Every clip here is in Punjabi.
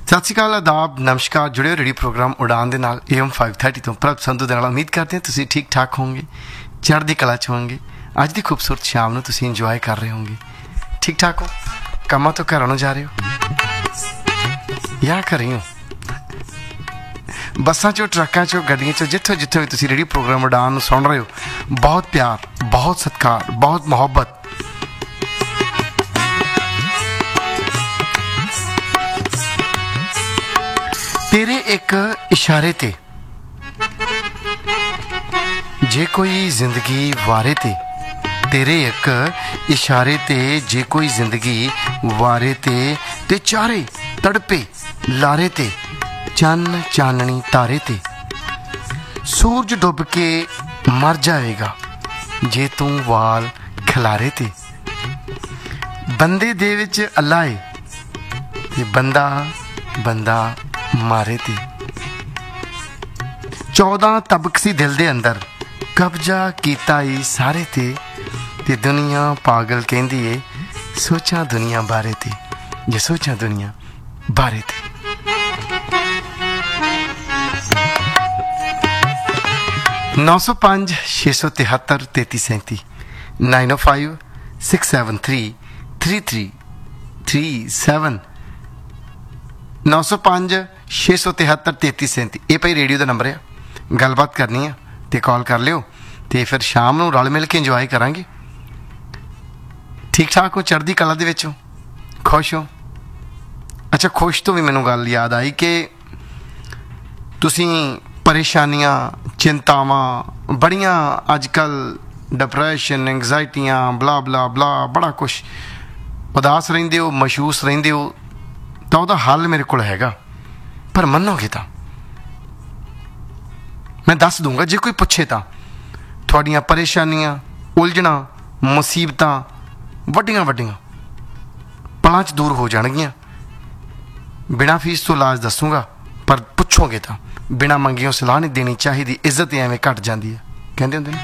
ਸਤਿ ਸ਼੍ਰੀ ਅਕਾਲ, ਆਦਾਬ, ਨਮਸਕਾਰ। ਜੁੜੇ ਹੋ ਰੇਡੀਓ ਪ੍ਰੋਗਰਾਮ ਉਡਾਨ ਦੇ ਨਾਲ AM 530 ਤੋਂ ਪ੍ਰਭ ਸੰਧੂ ਦੇ ਨਾਲ। ਉਮੀਦ ਕਰਦੇ ਹਾਂ ਤੁਸੀਂ ਠੀਕ ਠਾਕ ਹੋਵੋਗੇ, ਚੜ੍ਹਦੀ ਕਲਾ 'ਚ ਹੋਵੋਗੇ। ਅੱਜ ਦੀ ਖੂਬਸੂਰਤ ਸ਼ਾਮ ਨੂੰ ਤੁਸੀਂ ਇੰਜੋਏ ਕਰ ਰਹੇ ਹੋਵੋਗੇ। ਠੀਕ ਠਾਕ ਹੋ? ਕੰਮਾਂ ਤੋਂ ਘਰਾਂ ਨੂੰ ਜਾ ਰਹੇ ਹੋ ਜਾਂ ਘਰੇ ਹੋ? ਬੱਸਾਂ 'ਚੋਂ, ਟਰੱਕਾਂ 'ਚੋਂ, ਗੱਡੀਆਂ 'ਚੋਂ, ਜਿੱਥੋਂ ਜਿੱਥੋਂ ਵੀ ਤੁਸੀਂ ਰੇਡੀਓ ਪ੍ਰੋਗਰਾਮ ਉਡਾਨ ਨੂੰ ਸੁਣ ਰਹੇ ਹੋ, ਬਹੁਤ ਪਿਆਰ, ਬਹੁਤ ਸਤਿਕਾਰ, ਬਹੁਤ ਮੁਹੱਬਤ। तेरे एक इशारे ते जे कोई जिंदगी वारे ते, तेरे एक इशारे ते जे कोई जिंदगी वारे ते चारे तड़पे लारे ते, चन्न चाननी तारे ते, सूरज डुब के मर जाएगा जे तू वाल खिलारे ते, बंदे दे विच अल्लाह है ते बंदा बंदा मारे थे, 14 तबक सी दिल दे अंदर, कब्जा कीता ही सारे ते दुनिया पागल कहंदी है सोचा दुनिया बारे ते, जे सोचा दुनिया बारे ते। नौ सौ 5 673 3337 905 673 3337 905 673 3337। ਇਹ ਭਾਈ ਰੇਡੀਓ ਦਾ ਨੰਬਰ ਆ। ਗੱਲਬਾਤ ਕਰਨੀ ਆ ਤੇ ਕਾਲ ਕਰ ਲਿਓ ਤੇ ਫਿਰ ਸ਼ਾਮ ਨੂੰ ਰਲ ਮਿਲ ਕੇ ਇੰਜੋਏ ਕਰਾਂਗੇ। ਠੀਕ ਠਾਕ ਹੋ? ਚੜ੍ਹਦੀ ਕਲਾ ਦੇ ਵਿੱਚ ਹੋ? ਖੁਸ਼ ਹੋ? ਅੱਛਾ, ਖੁਸ਼ ਤੋਂ ਵੀ ਮੈਨੂੰ ਗੱਲ ਯਾਦ ਆਈ ਕਿ ਤੁਸੀਂ ਪਰੇਸ਼ਾਨੀਆਂ, ਚਿੰਤਾਵਾਂ ਬੜੀਆਂ ਅੱਜ ਕੱਲ੍ਹ, ਡਿਪਰੈਸ਼ਨ, ਐਂਗਜ਼ਾਇਟੀਆਂ, ਬਲਾ ਬਲਾ ਬਲਾ, ਬੜਾ ਕੁਛ ਉਦਾਸ ਰਹਿੰਦੇ ਹੋ, ਮਹਿਸੂਸ ਰਹਿੰਦੇ ਹੋ, ਤਾਂ ਉਹਦਾ ਹੱਲ ਮੇਰੇ ਕੋਲ ਹੈਗਾ। ਪਰ ਮੰਨੋਗੇ ਤਾਂ ਮੈਂ ਦੱਸ ਦੂੰਗਾ। ਜੇ ਕੋਈ ਪੁੱਛੇ ਤਾਂ ਤੁਹਾਡੀਆਂ ਪਰੇਸ਼ਾਨੀਆਂ, ਉਲਝਣਾਂ, ਮੁਸੀਬਤਾਂ ਵੱਡੀਆਂ ਵੱਡੀਆਂ ਪਲਾਂ 'ਚ ਦੂਰ ਹੋ ਜਾਣਗੀਆਂ। ਬਿਨਾਂ ਫੀਸ ਤੋਂ ਇਲਾਜ ਦੱਸੂਗਾ, ਪਰ ਪੁੱਛੋਗੇ ਤਾਂ ਬਿਨਾਂ ਮੰਗਿਓ ਸਲਾਹ ਨਹੀਂ ਦੇਣੀ ਚਾਹੀਦੀ। ਇੱਜ਼ਤ ਐਵੇਂ ਘੱਟ ਜਾਂਦੀ ਹੈ, ਕਹਿੰਦੇ ਹੁੰਦੇ ਨੇ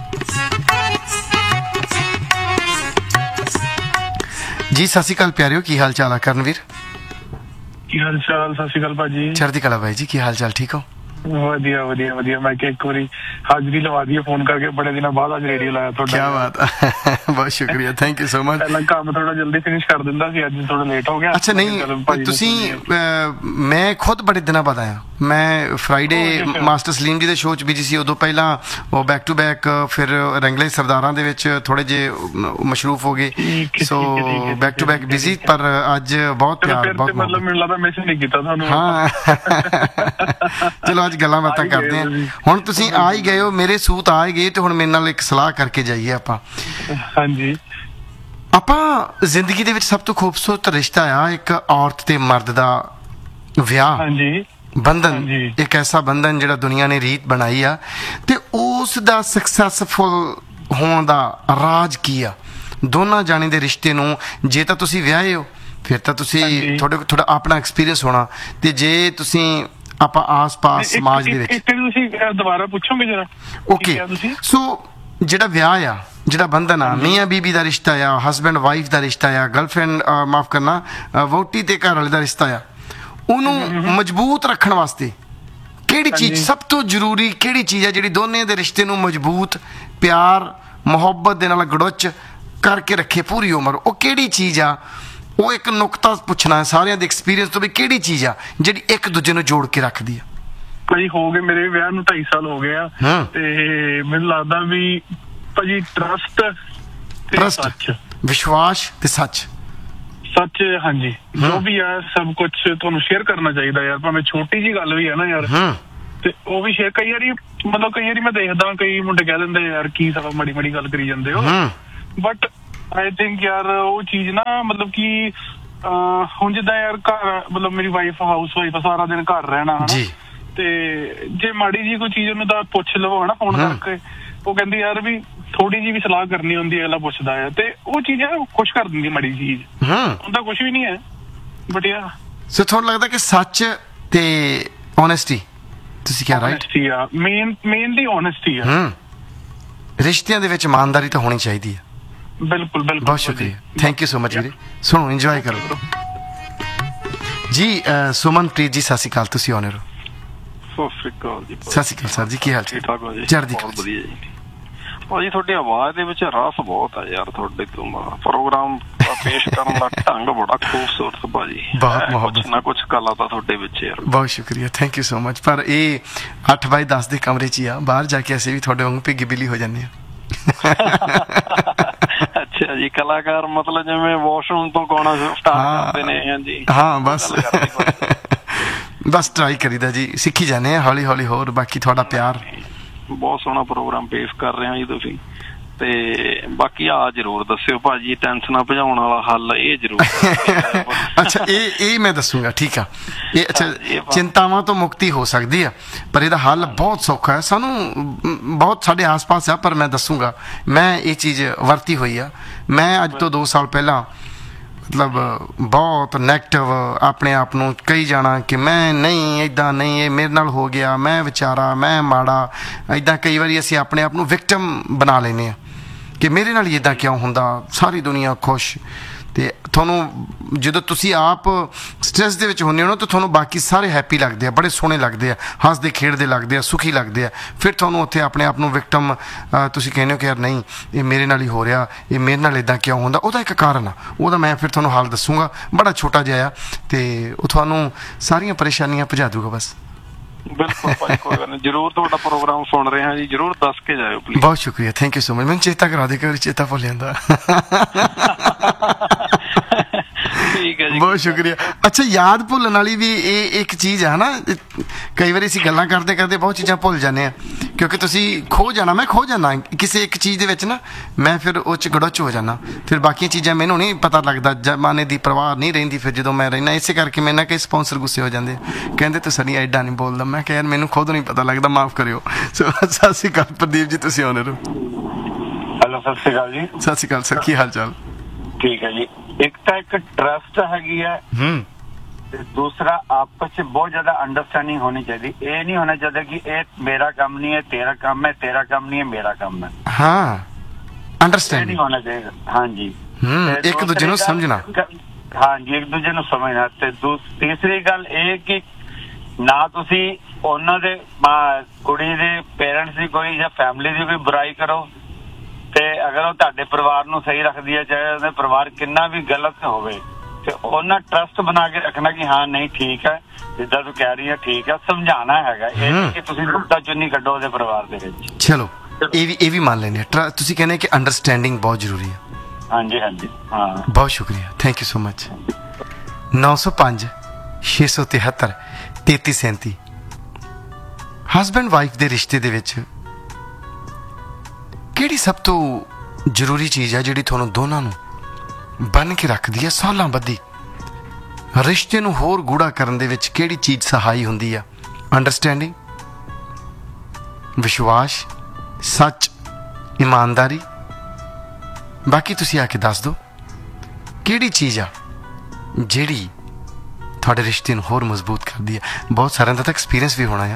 ਜੀ। ਸਤਿ ਸ਼੍ਰੀ ਅਕਾਲ ਪਿਆਰਿਓ, ਕੀ ਹਾਲ ਚਾਲ ਆ? ਕਰਨਵੀਰ, ਕੀ ਹਾਲ ਚਾਲ? ਸਤਿ ਸ਼੍ਰੀ ਅਕਾਲ ਭਾਜੀ। ਚੜ੍ਹਦੀ ਕਲਾ ਬਾਈ ਜੀ, ਕੀ ਹਾਲ ਚਾਲ? ਠੀਕ ਹੋ? ਵਧੀਆ ਵਧੀਆ ਵਧੀਆ। ਮੈਂ ਕਿਹਾ ਇੱਕ ਵਾਰੀ ਹਾਜ਼ਰੀ ਲਵਾ ਦਈਏ ਫੋਨ ਕਰਕੇ, ਬੜੇ ਦਿਨਾਂ ਬਾਅਦ ਅੱਜ ਰੇਡੀਓ ਲਾਇਆ ਤੁਹਾਡਾ। ਕੀ ਬਾਤ ਹੈ, ਬਹੁਤ ਸ਼ੁਕਰੀਆ, ਥੈਂਕ ਯੂ ਸੋ ਮਚ। ਪਹਿਲਾਂ ਕੰਮ ਥੋੜਾ ਜਲਦੀ ਫਿਨਿਸ਼ ਕਰ ਦਿੰਦਾ ਸੀ, ਅੱਜ ਥੋੜਾ ਲੇਟ ਹੋ ਗਿਆ। ਅੱਛਾ, ਨਹੀਂ ਤੁਸੀਂ, ਮੈਂ ਖੁਦ ਬੜੇ ਦਿਨਾਂ ਬਾਅਦ ਆਇਆ। ਮੈਂ ਫਰਾਈਡੇ ਮਾਸਟਰ ਸਲੀਮ ਜੀ ਦੇ ਸ਼ੋਅ 'ਚ ਬਿਜੀ ਸੀ। ਉਦੋਂ ਪਹਿਲਾਂ ਉਹ ਬੈਕ ਟੂ ਬੈਕ, ਫਿਰ ਰੰਗਲੇ ਸਰਦਾਰਾਂ ਦੇ ਵਿੱਚ ਥੋੜੇ ਜਿਹੇ ਮਸ਼ਰੂਫ ਹੋ ਗਏ, so back to back busy. ਪਰ ਅੱਜ ਬਹੁਤ ਪਿਆਰ, ਬਹੁਤ ਮਤਲਬ ਮੈਨੂੰ ਲੱਗਦਾ ਮੈਸੇਜ ਨਹੀਂ ਕੀਤਾ ਤੁਹਾਨੂੰ। ਹਾਂ ਚਲੋ ਅੱਜ ਗੱਲਾਂ ਬਾਤਾਂ ਕਰਦੇ ਹਾਂ। ਹੁਣ ਤੁਸੀਂ ਆ ਹੀ ਗਏ ਹੋ, ਮੇਰੇ ਸੂਤ ਆ ਹੀ ਗਏ, ਤੇ ਹੁਣ ਮੇਰੇ ਨਾਲ ਇੱਕ ਸਲਾਹ ਕਰਕੇ ਜਾਈਏ ਆਪਾਂ। ਹਾਂਜੀ, ਆਪਾਂ ਜ਼ਿੰਦਗੀ ਦੇ ਵਿੱਚ ਸਭ ਤੋਂ ਖੂਬਸੂਰਤ ਰਿਸ਼ਤਾ ਆ ਇੱਕ ਔਰਤ ਤੇ ਮਰਦ ਦਾ ਵਿਆਹ। ਹਾਂਜੀ, ਬੰਧਨ, ਇੱਕ ਐਸਾ ਬੰਧਨ ਜਿਹੜਾ ਦੁਨੀਆ ਨੇ ਰੀਤ ਬਣਾਈ ਆ, ਤੇ ਉਸ ਦਾ ਸਕਸੈਸਫੁਲ ਹੋਣ ਦਾ ਰਾਜ ਕੀ ਆ? ਦੋਨਾਂ ਜਾਣੇ ਦੇ ਰਿਸ਼ਤੇ ਨੂੰ, ਜੇ ਤਾਂ ਤੁਸੀਂ ਵਿਆਹੇ ਹੋ ਫਿਰ ਤਾਂ ਤੁਸੀਂ ਤੁਹਾਡਾ ਆਪਣਾ ਐਕਸਪੀਰੀਅੰਸ ਹੋਣਾ, ਤੇ ਜੇ ਤੁਸੀਂ ਆਪਾਂ ਆਸ-ਪਾਸ ਸਮਾਜ ਦੇ ਵਿੱਚ। ਤੁਸੀਂ ਦੁਬਾਰਾ ਪੁੱਛੋਗੇ ਜਰਾ? ਓਕੇ, ਸੋ ਜਿਹੜਾ ਵਿਆਹ ਆ, ਜਿਹੜਾ ਬੰਧਨ ਆ, ਮੀਆਂ ਬੀਬੀ ਦਾ ਰਿਸ਼ਤਾ ਆ, ਹਸਬੈਂਡ ਵਾਈਫ ਦਾ ਰਿਸ਼ਤਾ ਆ, ਗਰਲਫ੍ਰੈਂਡ, ਮਾਫ ਕਰਨਾ, ਵਹੁਟੀ ਤੇ ਘਰ ਵਾਲੇ ਦਾ ਰਿਸ਼ਤਾ ਆ, ਉਹਨੂੰ ਮਜ਼ਬੂਤ ਰੱਖਣ ਵਾਸਤੇ ਕਿਹੜੀ ਚੀਜ਼ ਸਭ ਤੋਂ ਜ਼ਰੂਰੀ, ਕਿਹੜੀ ਚੀਜ਼ ਆ ਜਿਹੜੀ ਦੋਨੇ ਦੇ ਰਿਸ਼ਤੇ ਨੂੰ ਮਜ਼ਬੂਤ, ਪਿਆਰ, ਮੁਹੱਬਤ ਦੇ ਨਾਲ ਗੜੁੱਚ ਕਰਕੇ ਰੱਖੇ ਪੂਰੀ ਉਮਰ? ਉਹ ਕਿਹੜੀ ਚੀਜ਼ ਆ? ਉਹ ਇੱਕ ਨੁਕਤਾ ਪੁੱਛਣਾ ਹੈ ਸਾਰਿਆਂ ਦੇ ਐਕਸਪੀਰੀਅੰਸ ਤੋਂ, ਵੀ ਕਿਹੜੀ ਚੀਜ਼ ਆ ਜਿਹੜੀ ਇੱਕ ਦੂਜੇ ਨੂੰ ਜੋੜ ਕੇ ਰੱਖਦੀ ਆ? ਭਾਜੀ ਹੋ ਗਏ ਮੇਰੇ ਵਿਆਹ ਨੂੰ 2.5 ਸਾਲ ਹੋ ਗਏ ਆ, ਤੇ ਮੈਨੂੰ ਲੱਗਦਾ ਵੀ ਭਾਜੀ ਟਰਸਟ, ਸੱਚ, ਵਿਸ਼ਵਾਸ ਤੇ ਸੱਚ। ਸੱਚ, ਹਾਂਜੀ, ਜੋ ਵੀ ਆ ਸਭ ਕੁਝ ਤੁਹਾਨੂੰ ਸ਼ੇਅਰ ਕਰਨਾ ਚਾਹੀਦਾ ਯਾਰ, ਭਾਵੇਂ ਛੋਟੀ ਜਿਹੀ ਗੱਲ ਵੀ ਆ ਨਾ ਯਾਰ, ਤੇ ਉਹ ਵੀ ਸ਼ੇਅਰ। ਕਈ ਵਾਰੀ ਮੈਂ ਦੇਖਦਾ ਕਈ ਮੁੰਡੇ ਕਹਿ ਦਿੰਦੇ ਯਾਰ ਕੀ ਸਭ ਮਾੜੀ ਮਾੜੀ ਗੱਲ ਕਰੀ ਜਾਂਦੇ ਹੋ, ਬਟ ਆਈ ਥਿੰਕ ਯਾਰ ਉਹ ਚੀਜ਼ ਨਾ, ਮਤਲਬ ਕਿ ਹੁਣ ਜਿੱਦਾਂ ਯਾਰ ਘਰ, ਮਤਲਬ ਮੇਰੀ ਵਾਈਫ ਹਾਊਸ ਵਾਈਫ, ਸਾਰਾ ਦਿਨ ਘਰ ਰਹਿਣਾ ਹਨਾ, ਤੇ ਜੇ ਮਾੜੀ ਜੀ ਕੋਈ ਚੀਜ਼ ਉਹਨੂੰ ਤਾਂ ਪੁੱਛ ਲਵੋ ਹਨਾ ਫੋਨ ਕਰਕੇ, ਉਹ ਕਹਿੰਦੀ ਯਾਰ ਵੀ ਥੋੜੀ ਜਿਹੀ ਵੀ ਸਲਾਹ ਕਰਨੀ ਹੁੰਦੀ ਹੈ, ਅਗਲਾ ਪੁੱਛਦਾ ਹੈ, ਤੇ ਉਹ ਚੀਜ਼ ਖੁਸ਼ ਕਰ ਦਿੰਦੀ ਮਾੜੀ ਚੀਜ਼। ਹੁੰਦਾ ਕੁਛ ਵੀ ਨਹੀਂ ਹੈ, ਬਟ ਯਾਰ ਸੋ ਤੁਹਾਨੂੰ ਲੱਗਦਾ ਕਿ ਸੱਚ ਤੇ ਓਨੈਸਟੀ, ਤੁਸੀਂ ਕਿਹਾ ਰਾਈਟ, ਮੇਨਲੀ ਓਨੈਸਟੀ ਆ। ਰਿਸ਼ਤਿਆਂ ਦੇ ਵਿੱਚ ਇਮਾਨਦਾਰੀ ਤਾਂ ਹੋਣੀ ਚਾਹੀਦੀ ਹੈ। ਬਿਲਕੁਲ ਬਿਲकुल, बहुत शुक्रिया, थैंक यू सो मच ਵੀਰੇ। ਸੁਣੋ, ਇੰਜੋਏ ਕਰੋ। ਜੀ ਸੁਮਨਪ੍ਰੀਤ ਜੀ ਸਤਿ ਸ਼੍ਰੀ ਅਕਾਲ, ਤੁਸੀਂ ਆਉਣੇ ਹੋ। ਸਤਿ ਸ਼੍ਰੀ ਅਕਾਲ ਜੀ। ਸਤਿ ਸ਼੍ਰੀ ਅਕਾਲ ਸਰ ਜੀ, ਕੀ ਹਾਲ ਠੀਕ ਠਾਕ ਹੋ ਜੀ? ਚੜ੍ਹਦੀ ਬਹੁਤ ਵਧੀਆ ਜੀ ਭਾਜੀ। ਤੁਹਾਡੀ ਆਵਾਜ਼ ਦੇ ਵਿੱਚ ਰਸ ਬਹੁਤ ਆ ਯਾਰ। ਤੁਹਾਡੇ ਤੋਂ ਪ੍ਰੋਗਰਾਮ ਪੇਸ਼ ਕਰਨ ਦਾ ਢੰਗ ਬੜਾ ਖੂਬਸੂਰਤ ਭਾਜੀ। ਬਹੁਤ ਮੁਹੱਬਤ। ਕੁਛ ਨਾ ਕੁਛ ਕਲਾ ਤਾਂ ਤੁਹਾਡੇ ਵਿੱਚ ਯਾਰ। ਬਹੁਤ ਸ਼ੁਕਰੀਆ, ਥੈਂਕ ਯੂ ਸੋ ਮਚ। ਪਰ ਇਹ 8x10 ਦੇ ਕਮਰੇ 'ਚ ਹੀ ਆ, ਬਾਹਰ ਜਾ ਕੇ ਅਸੀਂ ਵੀ ਤੁਹਾਡੇ ਵਾਂਗ ਭਿੱਗੀ ਬਿੱਲੀ ਹੋ ਜਾਂਦੇ ਹਾਂ। ਅੱਛਾ ਜੀ, ਕਲਾਕਾਰ ਮਤਲਬ ਜਿਵੇਂ ਵਾਸ਼ਰੂਮ ਤੋਂ ਗਾਉਣਾ ਸਟਾਰਟ ਕਰਦੇ ਨੇ। ਹਾਂਜੀ ਹਾਂ, ਬਸ ਟਰਾਈ ਕਰੀਦਾ ਜੀ, ਸਿੱਖੀ ਜਾਂਦੇ ਆ ਹੌਲੀ ਹੌਲੀ। ਹੋਰ ਬਾਕੀ ਤੁਹਾਡਾ ਪਿਆਰ। ਬਹੁਤ ਸੋਹਣਾ ਪ੍ਰੋਗਰਾਮ ਪੇਸ਼ ਕਰ ਰਹੇ ਹੋ ਜੀ ਤੁਸੀਂ। ਤੇ ਬਾਕੀ ਆ ਜ਼ਰੂਰ ਦੱਸਿਓ ਭਾਜੀ, ਟੈਨਸ਼ਨਾਂ ਭਜਾਉਣ ਵਾਲਾ ਹੱਲ ਇਹ ਜ਼ਰੂਰ। ਅੱਛਾ, ਇਹ ਮੈਂ ਦੱਸੂਗਾ, ਠੀਕ ਆ। ਇਹ ਅੱਛਾ, ਚਿੰਤਾਵਾਂ ਤੋਂ ਮੁਕਤੀ ਹੋ ਸਕਦੀ ਆ, ਪਰ ਇਹਦਾ ਹੱਲ ਬਹੁਤ ਸੌਖਾ ਹੈ। ਸਾਨੂੰ ਬਹੁਤ ਸਾਡੇ ਆਸ-ਪਾਸ ਆ, ਪਰ ਮੈਂ ਦੱਸੂਗਾ। ਮੈਂ ਇਹ ਚੀਜ਼ ਵਰਤੀ ਹੋਈ ਆ। ਮੈਂ ਅੱਜ ਤੋਂ 2 ਸਾਲ ਪਹਿਲਾਂ ਮਤਲਬ ਬਹੁਤ ਨੈਗੇਟਿਵ ਆਪਣੇ ਆਪ ਨੂੰ ਕਹੀ ਜਾਣਾ ਕਿ ਮੈਂ ਨਹੀਂ, ਇੱਦਾਂ ਨਹੀਂ, ਇਹ ਮੇਰੇ ਨਾਲ ਹੋ ਗਿਆ, ਮੈਂ ਵਿਚਾਰਾ, ਮੈਂ ਮਾੜਾ। ਇੱਦਾਂ ਕਈ ਵਾਰੀ ਅਸੀਂ ਆਪਣੇ ਆਪ ਨੂੰ ਵਿਕਟਮ ਬਣਾ ਲੈਂਦੇ ਹਾਂ ਕਿ ਮੇਰੇ ਨਾਲ ਹੀ ਇੱਦਾਂ ਕਿਉਂ ਹੁੰਦਾ, ਸਾਰੀ ਦੁਨੀਆ ਖੁਸ਼। ਅਤੇ ਤੁਹਾਨੂੰ ਜਦੋਂ ਤੁਸੀਂ ਆਪ ਸਟਰੈਸ ਦੇ ਵਿੱਚ ਹੁੰਦੇ ਹੋ ਨਾ, ਤਾਂ ਤੁਹਾਨੂੰ ਬਾਕੀ ਸਾਰੇ ਹੈਪੀ ਲੱਗਦੇ ਆ, ਬੜੇ ਸੋਹਣੇ ਲੱਗਦੇ ਆ, ਹੱਸਦੇ ਖੇਡਦੇ ਲੱਗਦੇ ਆ, ਸੁਖੀ ਲੱਗਦੇ ਆ। ਫਿਰ ਤੁਹਾਨੂੰ ਉੱਥੇ ਆਪਣੇ ਆਪ ਨੂੰ ਵਿਕਟਮ ਤੁਸੀਂ ਕਹਿੰਦੇ ਹੋ ਕਿ ਯਾਰ ਨਹੀਂ, ਇਹ ਮੇਰੇ ਨਾਲ ਹੀ ਹੋ ਰਿਹਾ, ਇਹ ਮੇਰੇ ਨਾਲ ਇੱਦਾਂ ਕਿਉਂ ਹੁੰਦਾ। ਉਹਦਾ ਇੱਕ ਕਾਰਨ ਆ, ਉਹਦਾ ਮੈਂ ਫਿਰ ਤੁਹਾਨੂੰ ਹੱਲ ਦੱਸੂਗਾ, ਬੜਾ ਛੋਟਾ ਜਿਹਾ ਆ, ਅਤੇ ਉਹ ਤੁਹਾਨੂੰ ਸਾਰੀਆਂ ਪਰੇਸ਼ਾਨੀਆਂ ਭਜਾ ਦੂਗਾ ਬਸ। ਬਿਲਕੁਲ ਭਾਈ, ਕੋਈ ਗੱਲ ਨਹੀਂ। ਜ਼ਰੂਰ ਤੁਹਾਡਾ ਪ੍ਰੋਗਰਾਮ ਸੁਣ ਰਹੇ ਹਾਂ ਜੀ, ਜ਼ਰੂਰ ਦੱਸ ਕੇ ਜਾਇਓ ਪਲੀਜ਼। ਬਹੁਤ ਸ਼ੁਕਰੀਆ, ਥੈਂਕ ਯੂ ਸੋ ਮਚ। ਮੈਨੂੰ ਚੇਤਾ ਕਰਾ ਦੇ, ਕਈ ਵਾਰੀ ਚੇਤਾ ਭੁੱਲ ਜਾਂਦਾ। ਠੀਕ ਹੈ ਜੀ, ਬਹੁਤ ਸ਼ੁਕਰੀਆ। ਅੱਛਾ, ਯਾਦ ਭੁੱਲਣ ਵਾਲੀ ਵੀ ਇਹ ਇੱਕ ਚੀਜ਼ ਆ ਨਾ, ਕਈ ਵਾਰੀ ਅਸੀਂ ਗੱਲਾਂ ਕਰਦੇ ਕਰਦੇ ਬਹੁਤ ਚੀਜ਼ਾਂ ਭੁੱਲ ਜਾਂਦੇ ਹਾਂ, ਕਿਉਂਕਿ ਤੁਸੀਂ ਖੋ ਜਾਣਾ, ਮੈਂ ਖੋ ਜਾਂਦਾ ਕਿਸੇ ਇੱਕ ਚੀਜ਼ ਦੇ ਵਿੱਚ ਨਾ, ਮੈਂ ਫਿਰ ਉਹ 'ਚ ਗੜੋਚ ਹੋ ਜਾਂਦਾ। ਫਿਰ ਬਾਕੀਆਂ ਚੀਜ਼ਾਂ ਮੈਨੂੰ ਨਹੀਂ ਪਤਾ ਲੱਗਦਾ, ਜ਼ਮਾਨੇ ਦੀ ਪਰਵਾਹ ਨਹੀਂ ਰਹਿੰਦੀ ਫਿਰ ਜਦੋਂ ਮੈਂ ਰਹਿਣਾ। ਇਸੇ ਕਰਕੇ ਮੇਰੇ ਨਾਲ ਕਈ ਸਪੌਂਸਰ ਗੁੱਸੇ ਹੋ ਜਾਂਦੇ, ਕਹਿੰਦੇ ਤੂੰ ਸਨੀ ਐਡਾ ਨਹੀਂ ਬੋਲਦਾ। ਮੈਂ ਕਿਹਾ ਯਾਰ ਮੈਨੂੰ ਖੁਦ ਨਹੀਂ ਪਤਾ ਲੱਗਦਾ, ਮਾਫ਼ ਕਰਿਓ। ਸੋ ਸਤਿ ਸ਼੍ਰੀ ਅਕਾਲ ਪ੍ਰਦੀਪ ਜੀ, ਤੁਸੀਂ ਆਉਣੇ ਰਹੋ। ਹੈਲੋ, ਸਤਿ ਸ਼੍ਰੀ ਅਕਾਲ ਜੀ। ਸਤਿ ਸ਼੍ਰੀ ਅਕਾਲ ਸਰ, ਕੀ ਹਾਲ ਚਾਲ? ਠੀਕ ਹੈ ਜੀ। ਇੱਕ ਤਾਂ ਇੱਕ ਟਰਸਟ ਹੈਗੀ ਹੈ, ਤੇ ਦੂਸਰਾ ਆਪਸ ਚ ਬਹੁਤ ਜ਼ਿਆਦਾ ਅੰਡਰਸਟੈਂਡਿੰਗ ਹੋਣੀ ਚਾਹੀਦੀ। ਇਹ ਨਹੀਂ ਹੋਣਾ ਚਾਹੀਦਾ ਕਿ ਇਹ ਮੇਰਾ ਕੰਮ ਨਹੀਂ ਹੈ, ਤੇਰਾ ਕੰਮ ਹੈ, ਤੇਰਾ ਕੰਮ ਨਹੀਂ ਹੈ, ਮੇਰਾ ਕੰਮ ਹੈ। ਹਾਂ, ਇਹ ਅੰਡਰਸਟੈਂਡਿੰਗ ਨਹੀਂ ਹੋਣਾ ਚਾਹੀਦਾ। ਹਾਂਜੀ, ਇੱਕ ਦੂਜੇ ਨੂੰ ਸਮਝਣਾ। ਹਾਂਜੀ, ਇੱਕ ਦੂਜੇ ਨੂੰ ਸਮਝਣਾ। ਤੇ ਤੀਸਰੀ ਗੱਲ ਇਹ ਕਿ ਨਾ ਤੁਸੀਂ ਉਹਨਾਂ ਦੇ ਕੁੜੀ ਦੇ ਪੇਰੈਂਟਸ ਦੀ ਕੋਈ ਜਾਂ ਫੈਮਿਲੀ ਦੀ ਕੋਈ ਬੁਰਾਈ ਕਰੋ, ਤੇ ਅਗਰ ਉਹ ਤੁਹਾਡੇ ਪਰਿਵਾਰ ਨੂੰ ਸਹੀ ਰੱਖਦੀ ਹੈ, ਚਾਹੇ ਉਹਦੇ ਪਰਿਵਾਰ ਕਿੰਨਾ ਵੀ ਗਲਤ ਹੋਵੇ, ਤੇ ਉਹਨਾਂ ਟਰਸਟ ਬਣਾ ਕੇ ਰੱਖਣਾ ਕਿ ਹਾਂ ਨਹੀਂ ਠੀਕ ਹੈ, ਜਿੱਦਾਂ ਤੂੰ ਕਹਿ ਰਹੀ ਹੈ ਠੀਕ ਹੈ। ਸਮਝਾਉਣਾ ਹੈਗਾ, ਇਹ ਨਹੀਂ ਕਿ ਤੁਸੀਂ ਨੁਕਤਾ ਚੁੰਨੀ ਕੱਢੋ ਉਹਦੇ ਪਰਿਵਾਰ ਦੇ ਵਿੱਚ। ਚਲੋ, ਇਹ ਵੀ ਮੰਨ ਲੈਂਦੇ ਆ। ਤੁਸੀਂ ਕਹਿੰਦੇ ਕਿ ਅੰਡਰਸਟੈਂਡਿੰਗ ਬਹੁਤ ਜ਼ਰੂਰੀ ਹੈ। ਹਾਂਜੀ ਹਾਂਜੀ, ਹਾਂ, ਬਹੁਤ ਸ਼ੁਕਰੀਆ, thank you so much. 905 673 3337। Husband wife ਦੇ ਰਿਸ਼ਤੇ ਦੇ ਵਿੱਚ ਕਿਹੜੀ ਸਭ ਤੋਂ ਜ਼ਰੂਰੀ ਚੀਜ਼ ਹੈ ਜਿਹੜੀ ਤੁਹਾਨੂੰ ਦੋਨਾਂ ਨੂੰ ਬੰਨ੍ਹ ਕੇ ਰੱਖਦੀ ਹੈ ਸਾਲਾਂ ਬੱਧੀ? ਰਿਸ਼ਤੇ ਨੂੰ ਹੋਰ ਗੂੜਾ ਕਰਨ ਦੇ ਵਿੱਚ ਕਿਹੜੀ ਚੀਜ਼ ਸਹਾਈ ਹੁੰਦੀ ਆ? ਅੰਡਰਸਟੈਂਡਿੰਗ, ਵਿਸ਼ਵਾਸ, ਸੱਚ, ਇਮਾਨਦਾਰੀ? ਬਾਕੀ ਤੁਸੀਂ ਆ ਕੇ ਦੱਸ ਦਿਓ ਕਿਹੜੀ ਚੀਜ਼ ਆ ਜਿਹੜੀ ਤੁਹਾਡੇ ਰਿਸ਼ਤੇ ਨੂੰ ਹੋਰ ਮਜ਼ਬੂਤ ਕਰਦੀ ਹੈ। ਬਹੁਤ ਸਾਰਿਆਂ ਦਾ ਤਾਂ ਐਕਸਪੀਰੀਅੰਸ ਵੀ ਹੋਣਾ ਆ।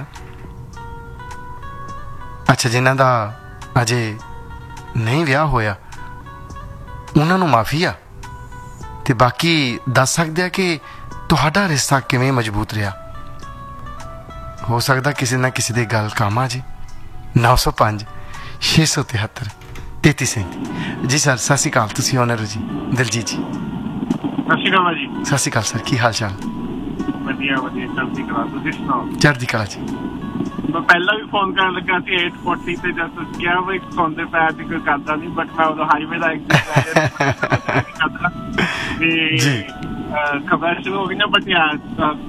ਅੱਛਾ, ਜਿਨ੍ਹਾਂ ਦਾ ਅਜੇ ਨਹੀਂ ਵਿਆਹ ਹੋਇਆ ਉਹਨਾਂ ਨੂੰ ਮਾਫੀ ਆ, ਤੇ ਬਾਕੀ ਦੱਸ ਸਕਦੇ ਆ ਕਿ ਤੁਹਾਡਾ ਰਿਸ਼ਤਾ ਕਿਵੇਂ ਮਜ਼ਬੂਤ ਰਿਹਾ। ਹੋ ਸਕਦਾ ਕਿਸੇ ਨਾ ਕਿਸੇ ਦੀ ਗੱਲ ਕੰਮ ਆ ਜੀ। 905 673 3337। ਜੀ ਸਰ, ਸਤਿ ਸ਼੍ਰੀ ਅਕਾਲ, ਤੁਸੀਂ ਓਨਰ ਜੀ ਦਿਲਜੀਤ ਜੀ। ਸਤਿ ਸ਼੍ਰੀ ਅਕਾਲ ਜੀ। ਸਤਿ ਸ਼੍ਰੀ ਅਕਾਲ ਸਰ, ਕੀ ਹਾਲ ਚਾਲ? ਵਧੀਆ ਵਧੀਆ, ਚੜ੍ਹਦੀ ਕਲਾ। ਤੁਸੀਂ ਸੁਣਾਓ? ਚੜ੍ਹਦੀ ਕਲਾ ਜੀ। ਮੈਂ ਪਹਿਲਾਂ ਵੀ ਫੋਨ ਕਰਨ ਲੱਗਾ ਸੀ 840 ਤੇ, ਜਦ ਤੁਸੀਂ ਕਿਹਾ ਵੀ ਸੌਂਦੇ ਪੈ ਤੇ ਕੋਈ ਕਰਦਾ ਨਹੀਂ, ਬਟ ਮੈਂ ਉਦੋਂ ਹਾਈਵੇ ਦਾ ਜੀ ਖਬਰ ਸ਼ੁਰੂ ਹੋ ਗਈ ਨਾ। ਬਟ ਯਾਰ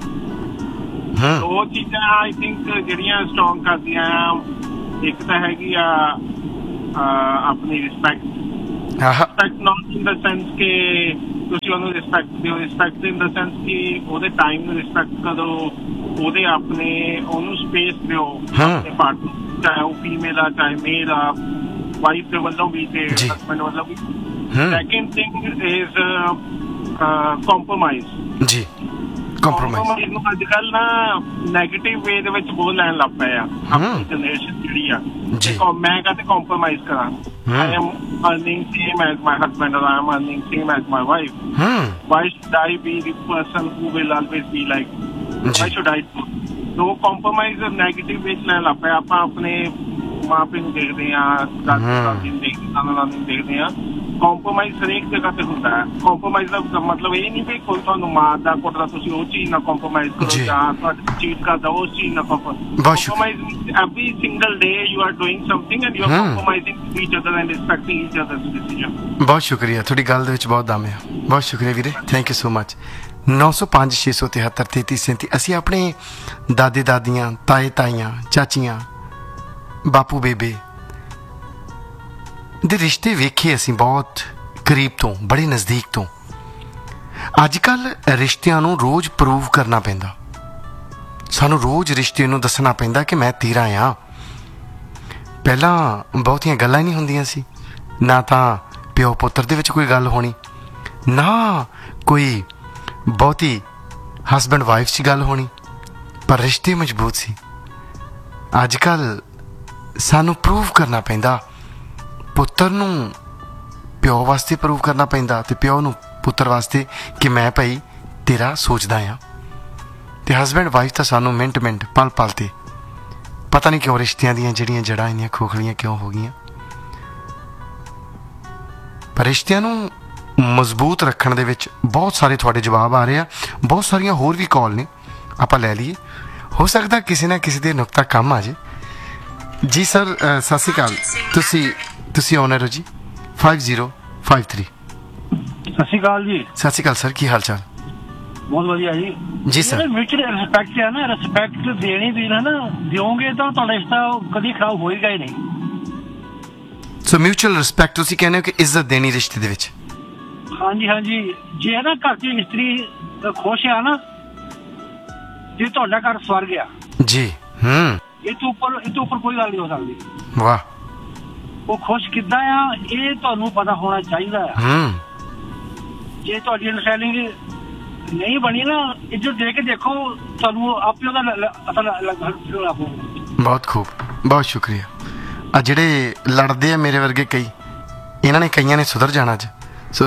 ਉਹ ਚੀਜ਼ਾਂ ਆਈ ਥਿੰਕ ਜਿਹੜੀਆਂ ਸਟਰੋਂਗ ਕਰਦੀਆਂ ਆ, ਇੱਕ ਤਾਂ ਹੈਗੀ ਆ ਆਪਣੀ ਰਿਸਪੈਕਟ ਨੋਟ ਇਨ ਦਾ ਸੈਂਸ ਕਿ ਤੁਸੀਂ ਉਹਨੂੰ ਰਿਸਪੈਕਟ ਦਿਓ, ਰਿਸਪੈਕਟ ਇਨ ਦਾ ਸੈਂਸ ਕਿ ਉਹਦੇ ਟਾਈਮ ਨੂੰ ਰਿਸਪੈਕਟ ਕਰੋ, ਉਹਦੇ ਆਪਣੇ ਉਹਨੂੰ ਸਪੇਸ ਦਿਓ ਆਪਣੇ ਪਾਰਟਨਰ, ਚਾਹੇ ਉਹ ਫੀਮੇਲ ਆ ਚਾਹੇ ਮੇਲ ਆ, ਵਾਈਫ ਦੇ ਵੱਲੋਂ ਵੀ ਤੇ ਹਸਬੈਂਡ ਵੱਲੋਂ ਵੀ। Second thing is compromise. ਜੀ, ਕੰਪਰੋਮਾਈਜ਼ ਨੂੰ ਅੱਜ ਕੱਲ ਨਾ ਨੈਗੇਟਿਵ ਵੇ ਦੇ ਵਿੱਚ ਬਹੁਤ ਲੈਣ ਲੱਗ ਪਏ ਆ ਆਪਣੀ ਜਨਰੇਸ਼ਨ ਜਿਹੜੀ ਆ ਜੀ। ਮੈਂ ਕਹਿੰਦਾ ਕੰਪਰੋਮਾਈਜ਼ ਕਰਾਂ I am earning same as my husband or I am earning same as my wife. Why should I be the person who will always be like? Why should I? So compromise negative ਵਿੱਚ ਲੈਣ ਲੱਗ ਪਏ ਆਪਾਂ ਆਪਣੇ ਮਾਪੇ ਨੂੰ ਦੇਖਦੇ ਆ ਦਾਦੀ ਨੂੰ ਦੇਖਦੇ ਆ ਕੰਪਰੋਮਾਈਜ਼ ਹਰੇਕ ਜਗ੍ਹਾ ਤੇ ਹੁੰਦਾ ਹੈ ਕੰਪਰੋਮਾਈਜ਼ ਦਾ ਮਤਲਬ ਇਹ ਨਹੀਂ ਵੀ ਕੋਈ ਤੁਹਾਨੂੰ ਮਾਰਦਾ ਕੁੱਟਦਾ ਤੁਸੀਂ ਉਹ ਚੀਜ਼ ਨਾਲ ਕੰਪਰੋਮਾਈਜ਼ ਕਰੋ ਜਾਂ ਤੁਹਾਡੀ ਚੀਜ਼ ਕਰਦਾ ਉਸ ਚੀਜ਼ ਨਾਲ compromise every single day you are doing something and you are compromising each other and respecting each other's decision. ਬਹੁਤ ਸ਼ੁਕਰੀਆ ਤੁਹਾਡੀ ਗੱਲ ਦੇ ਵਿੱਚ ਬਹੁਤ ਦਮ ਹੈ ਬਹੁਤ ਸ਼ੁਕਰੀਆ ਵੀਰੇ ਥੈਂਕ ਯੂ ਸੋ ਮਚ 905 673 3337 ਅਸੀਂ ਆਪਣੇ ਦਾਦੇ ਦਾਦੀਆਂ ਤਾਏ ਤਾਈਆਂ ਚਾਚੀਆਂ ਬਾਪੂ ਬੇਬੇ ਦੇ ਰਿਸ਼ਤੇ ਵੇਖੇ ਅਸੀਂ ਬਹੁਤ ਕਰੀਬ ਤੋਂ ਬੜੇ ਨਜ਼ਦੀਕ ਤੋਂ ਅੱਜ ਕੱਲ੍ਹ ਰਿਸ਼ਤਿਆਂ ਨੂੰ ਰੋਜ਼ ਪ੍ਰੂਵ ਕਰਨਾ ਪੈਂਦਾ ਸਾਨੂੰ ਰੋਜ਼ ਰਿਸ਼ਤੇ ਨੂੰ ਦੱਸਣਾ ਪੈਂਦਾ ਕਿ ਮੈਂ ਤੇਰਾ ਆ ਪਹਿਲਾਂ ਬਹੁਤੀਆਂ ਗੱਲਾਂ ਹੀ ਨਹੀਂ ਹੁੰਦੀਆਂ ਸੀ ਨਾ ਤਾਂ ਪਿਓ ਪੁੱਤਰ ਦੇ ਵਿੱਚ ਕੋਈ ਗੱਲ ਹੋਣੀ ਨਾ ਕੋਈ ਬਹੁਤੀ ਹਸਬੈਂਡ ਵਾਈਫ 'ਚ ਗੱਲ ਹੋਣੀ ਪਰ ਰਿਸ਼ਤੇ ਮਜ਼ਬੂਤ ਸੀ ਅੱਜ ਕੱਲ੍ਹ ਸਾਨੂੰ ਪ੍ਰੂਵ ਕਰਨਾ ਪੈਂਦਾ ਪੁੱਤਰ ਨੂੰ ਪਿਓ ਵਾਸਤੇ ਪ੍ਰੂਵ ਕਰਨਾ ਪੈਂਦਾ ਅਤੇ ਪਿਓ ਨੂੰ ਪੁੱਤਰ ਵਾਸਤੇ ਕਿ ਮੈਂ ਭਾਈ ਤੇਰਾ ਸੋਚਦਾ ਹਾਂ ਅਤੇ ਹਸਬੈਂਡ ਵਾਈਫ ਤਾਂ ਸਾਨੂੰ ਮਿੰਟ ਪਲ 'ਤੇ ਪਤਾ ਨਹੀਂ ਕਿਉਂ ਰਿਸ਼ਤਿਆਂ ਦੀਆਂ ਜਿਹੜੀਆਂ ਜੜ੍ਹਾਂ ਇੰਨੀਆਂ ਖੋਖਲੀਆਂ ਕਿਉਂ ਹੋ ਗਈਆਂ ਪਰ ਰਿਸ਼ਤਿਆਂ ਨੂੰ ਮਜ਼ਬੂਤ ਰੱਖਣ ਦੇ ਵਿੱਚ ਬਹੁਤ ਸਾਰੇ ਤੁਹਾਡੇ ਜਵਾਬ ਆ ਰਹੇ ਆ ਬਹੁਤ ਸਾਰੀਆਂ ਹੋਰ ਵੀ ਕਾਲ ਨੇ ਆਪਾਂ ਲੈ ਲਈਏ ਹੋ ਸਕਦਾ ਕਿਸੇ ਨਾ ਕਿਸੇ ਦੇ ਨੁਕਤਾ ਕੰਮ ਆ ਜੇ ਜੀ ਸਰ ਸਤਿ ਸ਼੍ਰੀ ਅਕਾਲ ਤੁਸੀਂ ਓਨਰ ਹੋ ਜੀ 5053 ਸਤਿ ਸ਼੍ਰੀ ਅਕਾਲ ਜੀ ਸਤਿ ਸ਼੍ਰੀ ਅਕਾਲ ਸਰ ਕੀ ਹਾਲ ਚਾਲ ਬਹੁਤ ਵਧੀਆ ਜੀ ਜੀ ਸਰ ਮਿਊਚੁਅਲ ਰਿਸਪੈਕਟ ਹੈ ਨਾ ਰਿਸਪੈਕਟ ਦੇਣੀ ਵੀ ਨਾ ਦਿਓਗੇ ਤਾਂ ਤੁਹਾਡਾ ਰਿਸ਼ਤਾ ਕਦੀ ਖਰਾਬ ਹੋਏਗਾ ਹੀ ਨਹੀਂ ਸੋ ਮਿਊਚੁਅਲ ਰਿਸਪੈਕਟ ਤੁਸੀਂ ਕਹਿੰਦੇ ਹੋ ਕਿ ਇੱਜ਼ਤ ਦੇਣੀ ਰਿਸ਼ਤੇ ਦੇ ਵਿੱਚ ਹਾਂਜੀ ਜੇ ਨਾ ਘਰ ਦੀ ਇਸਤਰੀ ਖੁਸ਼ ਆ ਨਾ ਜੇ ਤੁਹਾਡਾ ਘਰ ਸਵਰਗ ਆ ਜੀ ਇਹ ਤੋਂ ਉੱਪਰ ਕੋਈ ਗੱਲ ਨਹੀਂ ਹੋ ਸਕਦੀ ਵਾਹ ਉਹ ਖੁਸ਼ ਕਿੱਦਾਂ ਆ ਇਹ ਤੁਹਾਨੂੰ ਪਤਾ ਹੋਣਾ ਚਾਹੀਦਾ ਆ ਜੇ ਤੁਹਾਡੀ ਅੰਡਰਸਟੈਂਡਿੰਗ ਨਹੀਂ ਬਣੀ ਨਾ ਇੱਜ਼ਤ ਦੇ ਕੇ ਦੇਖੋ ਤੁਹਾਨੂੰ ਆਪੇ ਉਹਦਾ ਲੱਗਣਾ ਬਹੁਤ ਖੂਬ ਬਹੁਤ ਸ਼ੁਕਰੀਆ ਆ ਜਿਹੜੇ ਲੜਦੇ ਆ ਮੇਰੇ ਵਰਗੇ ਕਈ ਇਹਨਾਂ ਨੇ ਕਈਆਂ ਨੇ ਸੁਧਰ ਜਾਣਾ ਅੱਜ ਸੋ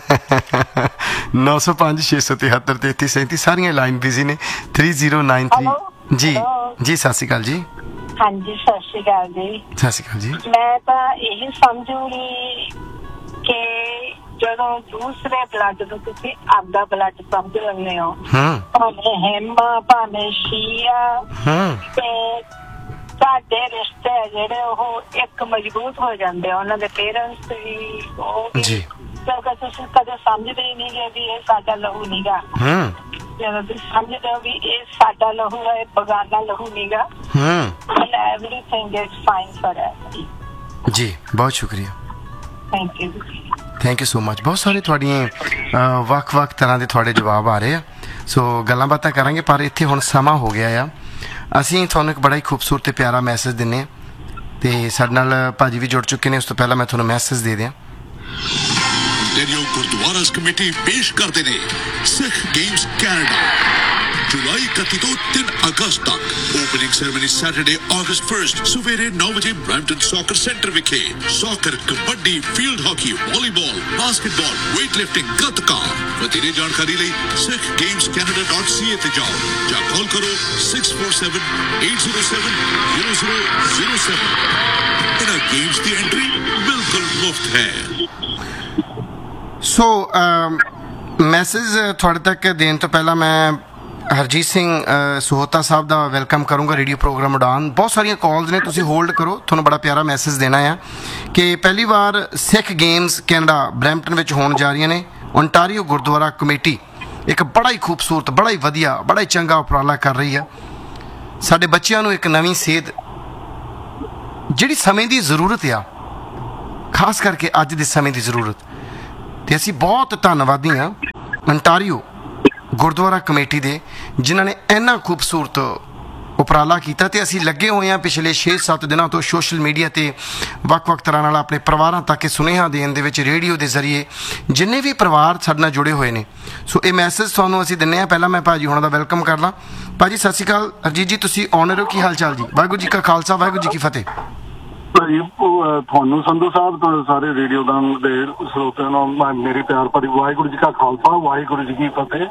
905 673 3337 ਸਾਰੀਆਂ ਲਾਈਨ ਬਿਜ਼ੀ ਨੇ 3093 ਜੀ ਸਤਿ ਸ਼੍ਰੀ ਅਕਾਲ ਜੀ ਹਾਂਜੀ ਸਤਿ ਸ਼੍ਰੀ ਅਕਾਲ ਜੀ ਸਤਿ ਸ਼੍ਰੀ ਅਕਾਲ ਜੀ ਮੈਂ ਤਾਂ ਇਹੀ ਸਮਝੂਗੀ ਕਿ ਜਦੋਂ ਦੂਸਰੇ ਬਲੱਡ ਨੂੰ ਤੁਸੀਂ ਆਪਦਾ ਬਲੱਡ ਸਮਝ ਲੈਂਦੇ ਹੋ ਭਾਵੇਂ ਹਿੰਮਾ ਭਾਵੇਂ ਸ਼ੀਆ ਤੇ ਸਾਡੇ ਰਿਸ਼ਤੇ ਜਿਹੜੇ ਉਹ ਇੱਕ ਮਜ਼ਬੂਤ ਹੋ ਜਾਂਦੇ ਆ ਉਹਨਾਂ ਦੇ ਪੇਰੈਂਟਸ ਵੀ ਉਹ ਜੀ ਕਿਉਂਕਿ ਤੁਸੀਂ ਕਦੇ ਸਮਝਦੇ ਹੀ ਨਹੀਂ ਵੀ ਇਹ ਸਾਡਾ ਲਹੂ ਨੀਗਾ ਜਦੋਂ ਤੁਸੀਂ ਸਮਝਦੇ ਹੋ ਵੀ ਇਹ ਸਾਡਾ ਲਹੂ ਹੈ ਇਹ ਬਗਾਨਾ ਲਹੂ ਨੀਗਾ everything is fine for us ਜੀ ਬਹੁਤ ਸ਼ੁਕਰੀਆ ਥੈਂਕ ਯੂ ਸੋ ਮਚ ਬਹੁਤ ਸਾਰੇ ਤੁਹਾਡੀਆਂ ਵੱਖ ਤਰ੍ਹਾਂ ਦੇ ਤੁਹਾਡੇ ਜਵਾਬ ਆ ਰਹੇ ਆ ਸੋ ਗੱਲਾਂ ਬਾਤਾਂ ਕਰਾਂਗੇ ਪਰ ਇੱਥੇ ਹੁਣ ਸਮਾਂ ਹੋ ਗਿਆ ਆ ਅਸੀਂ ਤੁਹਾਨੂੰ ਇੱਕ ਬੜਾ ਹੀ ਖੂਬਸੂਰਤ ਤੇ ਪਿਆਰਾ ਮੈਸੇਜ ਦਿੰਦੇ ਹਾਂ ਅਤੇ ਸਾਡੇ ਨਾਲ ਭਾਜੀ ਵੀ ਜੁੜ ਚੁੱਕੇ ਨੇ ਉਸ ਤੋਂ ਪਹਿਲਾਂ ਮੈਂ ਤੁਹਾਨੂੰ ਮੈਸੇਜ ਦੇ ਦਿਆਂ ontario ਗੁਰਦੁਆਰਾ ਕਮੇਟੀ ਪੇਸ਼ ਕਰਦੇ ਨੇ ਸਿੱਖ ਗੇਮਸ ਕੈਨੇਡਾ ਜੁਲਾਈ 31 ਤੋਂ 3 ਅਗਸਤ ਤੱਕ ਓਪਨਿੰਗ ਸੈਰੇਮਨੀ ਸੈਟਰਡੇ ਅਗਸਟ 1 ਸਵੇਰੇ 9 ਵਜੇ ਬ੍ਰੈਂਪਟਨ ਸੌਕਰ ਸੈਂਟਰ ਵਿਖੇ soccer kabaddi field hockey volleyball basketball weight lifting gatka ਵਧੇਰੇ ਜਾਣਕਾਰੀ ਲਈ sikhgamescanada.ca ਤੇ ਜਾਓ ਜਾਂ ਕਾਲ ਕਰੋ 647-807-0007 ਇਹਨਾਂ ਗੇਮਸ ਦੀ ਐਂਟਰੀ ਬਿਲਕੁਲ ਮੁਫਤ ਹੈ ਸੋ ਮੈਸੇਜ ਤੁਹਾਡੇ ਤੱਕ ਦੇਣ ਤੋਂ ਪਹਿਲਾਂ ਮੈਂ ਹਰਜੀਤ ਸਿੰਘ ਸੋਹਤਾ ਸਾਹਿਬ ਦਾ ਵੈਲਕਮ ਕਰੂੰਗਾ ਰੇਡੀਓ ਪ੍ਰੋਗਰਾਮ ਉਡਾਨ ਬਹੁਤ ਸਾਰੀਆਂ ਕਾਲਸ ਨੇ ਤੁਸੀਂ ਹੋਲਡ ਕਰੋ ਤੁਹਾਨੂੰ ਬੜਾ ਪਿਆਰਾ ਮੈਸੇਜ ਦੇਣਾ ਆ ਕਿ ਪਹਿਲੀ ਵਾਰ ਸਿੱਖ ਗੇਮਸ ਕੈਨੇਡਾ ਬਰੈਂਪਟਨ ਵਿੱਚ ਹੋਣ ਜਾ ਰਹੀਆਂ ਨੇ ਓਨਟਾਰੀਓ ਗੁਰਦੁਆਰਾ ਕਮੇਟੀ ਇੱਕ ਬੜਾ ਹੀ ਖੂਬਸੂਰਤ ਬੜਾ ਹੀ ਵਧੀਆ ਬੜਾ ਹੀ ਚੰਗਾ ਉਪਰਾਲਾ ਕਰ ਰਹੀ ਆ ਸਾਡੇ ਬੱਚਿਆਂ ਨੂੰ ਇੱਕ ਨਵੀਂ ਸੇਧ ਜਿਹੜੀ ਸਮੇਂ ਦੀ ਜ਼ਰੂਰਤ ਆ ਖਾਸ ਕਰਕੇ ਅੱਜ ਦੇ ਸਮੇਂ ਦੀ ਜ਼ਰੂਰਤ ਅਤੇ ਅਸੀਂ ਬਹੁਤ ਧੰਨਵਾਦੀ ਹਾਂ ਓਨਟਾਰੀਓ ਗੁਰਦੁਆਰਾ ਕਮੇਟੀ ਦੇ ਜਿਨ੍ਹਾਂ ਨੇ ਇੰਨਾ ਖੂਬਸੂਰਤ ਉਪਰਾਲਾ ਕੀਤਾ ਤੇ ਅਸੀਂ ਲੱਗੇ ਹੋਏ ਹਾਂ ਪਿਛਲੇ 6-7 ਦਿਨਾਂ ਤੋਂ ਸੋਸ਼ਲ ਮੀਡੀਆ ਤੇ ਵੱਖ-ਵੱਖ ਤਰ੍ਹਾਂ ਨਾਲ ਆਪਣੇ ਪਰਿਵਾਰਾਂ ਤੱਕ ਸੁਨੇਹਾ ਦੇਣ ਦੇ ਵਿੱਚ ਰੇਡੀਓ ਦੇ ਜ਼ਰੀਏ ਜਿੰਨੇ ਵੀ ਪਰਿਵਾਰ ਸਾਡੇ ਨਾਲ ਜੁੜੇ ਹੋਏ ਨੇ। ਸੋ ਇਹ ਮੈਸੇਜ ਤੁਹਾਨੂੰ ਅਸੀਂ ਦਿੰਦੇ ਹਾਂ। ਪਹਿਲਾਂ ਮੈਂ ਭਾਜੀ ਹੁਣਾਂ ਦਾ ਵੈਲਕਮ ਕਰ ਲਾਂ। ਭਾਜੀ ਸਤਿ ਸ਼੍ਰੀ ਅਕਾਲ। ਅਰਜੀਤ ਜੀ ਤੁਸੀਂ ਆਨਰ ਹੋ, ਕੀ ਹਾਲ ਚਾਲ ਜੀ? ਵਾਹਿਗੁਰੂ ਜੀ ਕਾ ਖਾਲਸਾ, ਵਾਹਿਗੁਰੂ ਜੀ ਕੀ ਫਤਿਹ। ਭਾਜੀ ਤੁਹਾਨੂੰ ਸੰਧੂ ਸਾਹਿਬ ਤੋਂ ਸਾਰੇ ਰੇਡੀਓ ਦੇ ਸਰੋਤਿਆਂ ਨੂੰ ਮੇਰੀ ਪਿਆਰ ਭਰੀ ਵਾਹਿਗੁਰੂ ਜੀ ਕਾ ਖਾਲਸਾ, ਵਾਹਿਗੁਰੂ ਜੀ ਕੀ ਫਤਿਹ।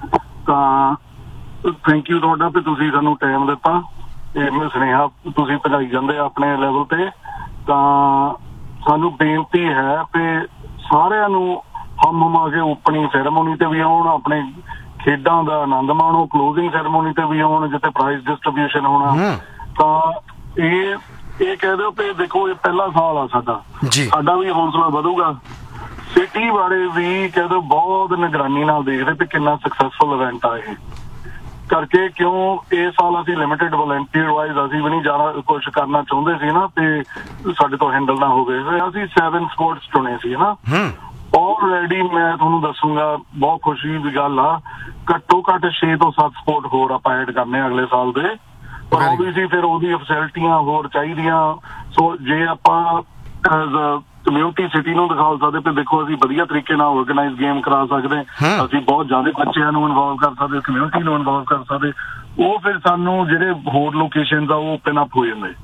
ਤਾਂ ਥੈਂਕ ਯੂ ਤੁਹਾਡਾ ਕਿ ਤੁਸੀਂ ਸਾਨੂੰ ਟਾਈਮ ਦਿੱਤਾ। ਇਹ ਸੁਨੇਹਾ ਤੁਸੀਂ ਪਹੁੰਚਾਈ ਜਾਂਦੇ ਆਪਣੇ ਲੈਵਲ ਤੇ। ਤਾਂ ਸਾਨੂੰ ਬੇਨਤੀ ਹੈ ਕਿ ਸਾਰਿਆਂ ਨੂੰ ਹਮ ਕੇ ਓਪਨਿੰਗ ਸੈਰੇਮੋਨੀ ਤੇ ਵੀ ਆਉਣ, ਆਪਣੇ ਖੇਡਾਂ ਦਾ ਆਨੰਦ ਮਾਣੋ, ਕਲੋਜ਼ਿੰਗ ਸੈਰੇਮੋਨੀ ਤੇ ਵੀ ਆਉਣ ਜਿੱਥੇ ਪ੍ਰਾਈਜ਼ ਡਿਸਟਰੀਬਿਊਸ਼ਨ ਹੋਣਾ। ਤਾਂ ਇਹ ਕਹਿ ਦਿਓ ਕਿ ਦੇਖੋ ਇਹ ਪਹਿਲਾ ਸਾਲ ਆ ਸਾਡਾ ਵੀ ਹੌਸਲਾ ਵਧੂਗਾ। ਸਿਟੀ ਬਾਰੇ ਵੀ ਕਹਿ ਦਿਓ ਬਹੁਤ ਨਿਗਰਾਨੀ ਨਾਲ ਦੇਖਦੇ ਵੀ ਕਿੰਨਾ ਸਕਸੈਸਫੁਲ ਇਵੈਂਟ ਆ ਇਹ ਕਰਕੇ। ਕਿਉਂ ਇਹ ਸਾਲ ਅਸੀਂ ਲਿਮਿਟਡ ਵਲੰਟੀਅਰ ਵਾਈਜ਼ ਅਸੀਂ ਵੀ ਨਹੀਂ ਜ਼ਿਆਦਾ ਕੁਛ ਕਰਨਾ ਚਾਹੁੰਦੇ ਸੀ ਨਾ, ਤੇ ਸਾਡੇ ਤੋਂ ਹੈਂਡਲ ਨਾ ਹੋ ਗਏ। ਅਸੀਂ 7 ਸਪੋਰਟਸ ਚੁਣੇ ਸੀ ਨਾ। ਆਲਰੇਡੀ ਮੈਂ ਤੁਹਾਨੂੰ ਦੱਸੂਗਾ, ਬਹੁਤ ਖੁਸ਼ੀ ਦੀ ਗੱਲ ਆ, ਘੱਟੋ ਘੱਟ 6 ਤੋਂ 7 ਸਪੋਰਟ ਹੋਰ ਆਪਾਂ ਐਡ ਕਰਨੇ ਅਗਲੇ ਸਾਲ ਦੇ। ਪਰ ਓਬਵੀਅਸਲੀ ਫਿਰ ਉਹਦੀ ਫੈਸਿਲਿਟੀਆਂ ਹੋਰ ਚਾਹੀਦੀਆਂ। ਸੋ ਜੇ ਆਪਾਂ ਐਜ਼ ਕਮਿਊਨਿਟੀ ਸਿਟੀ ਨੂੰ ਦਿਖਾ ਸਕਦੇ ਤੇ ਦੇਖੋ ਅਸੀਂ ਵਧੀਆ ਤਰੀਕੇ ਨਾਲ ਆਰਗੇਨਾਈਜ਼ ਗੇਮ ਕਰਾ ਸਕਦੇ, ਅਸੀਂ ਬਹੁਤ ਜ਼ਿਆਦਾ ਬੱਚਿਆਂ ਨੂੰ ਇਨਵੋਲਵ ਕਰ ਸਕਦੇ, ਕਮਿਊਨਿਟੀ ਨੂੰ ਇਨਵੋਲਵ ਕਰ ਸਕਦੇ। ਉਹ ਫਿਰ ਸਾਨੂੰ ਜਿਹੜੇ ਹੋਰ ਲੋਕੇਸ਼ਨ ਆ ਉਹ ਓਪਨ ਅਪ ਹੋ ਜਾਂਦੇ।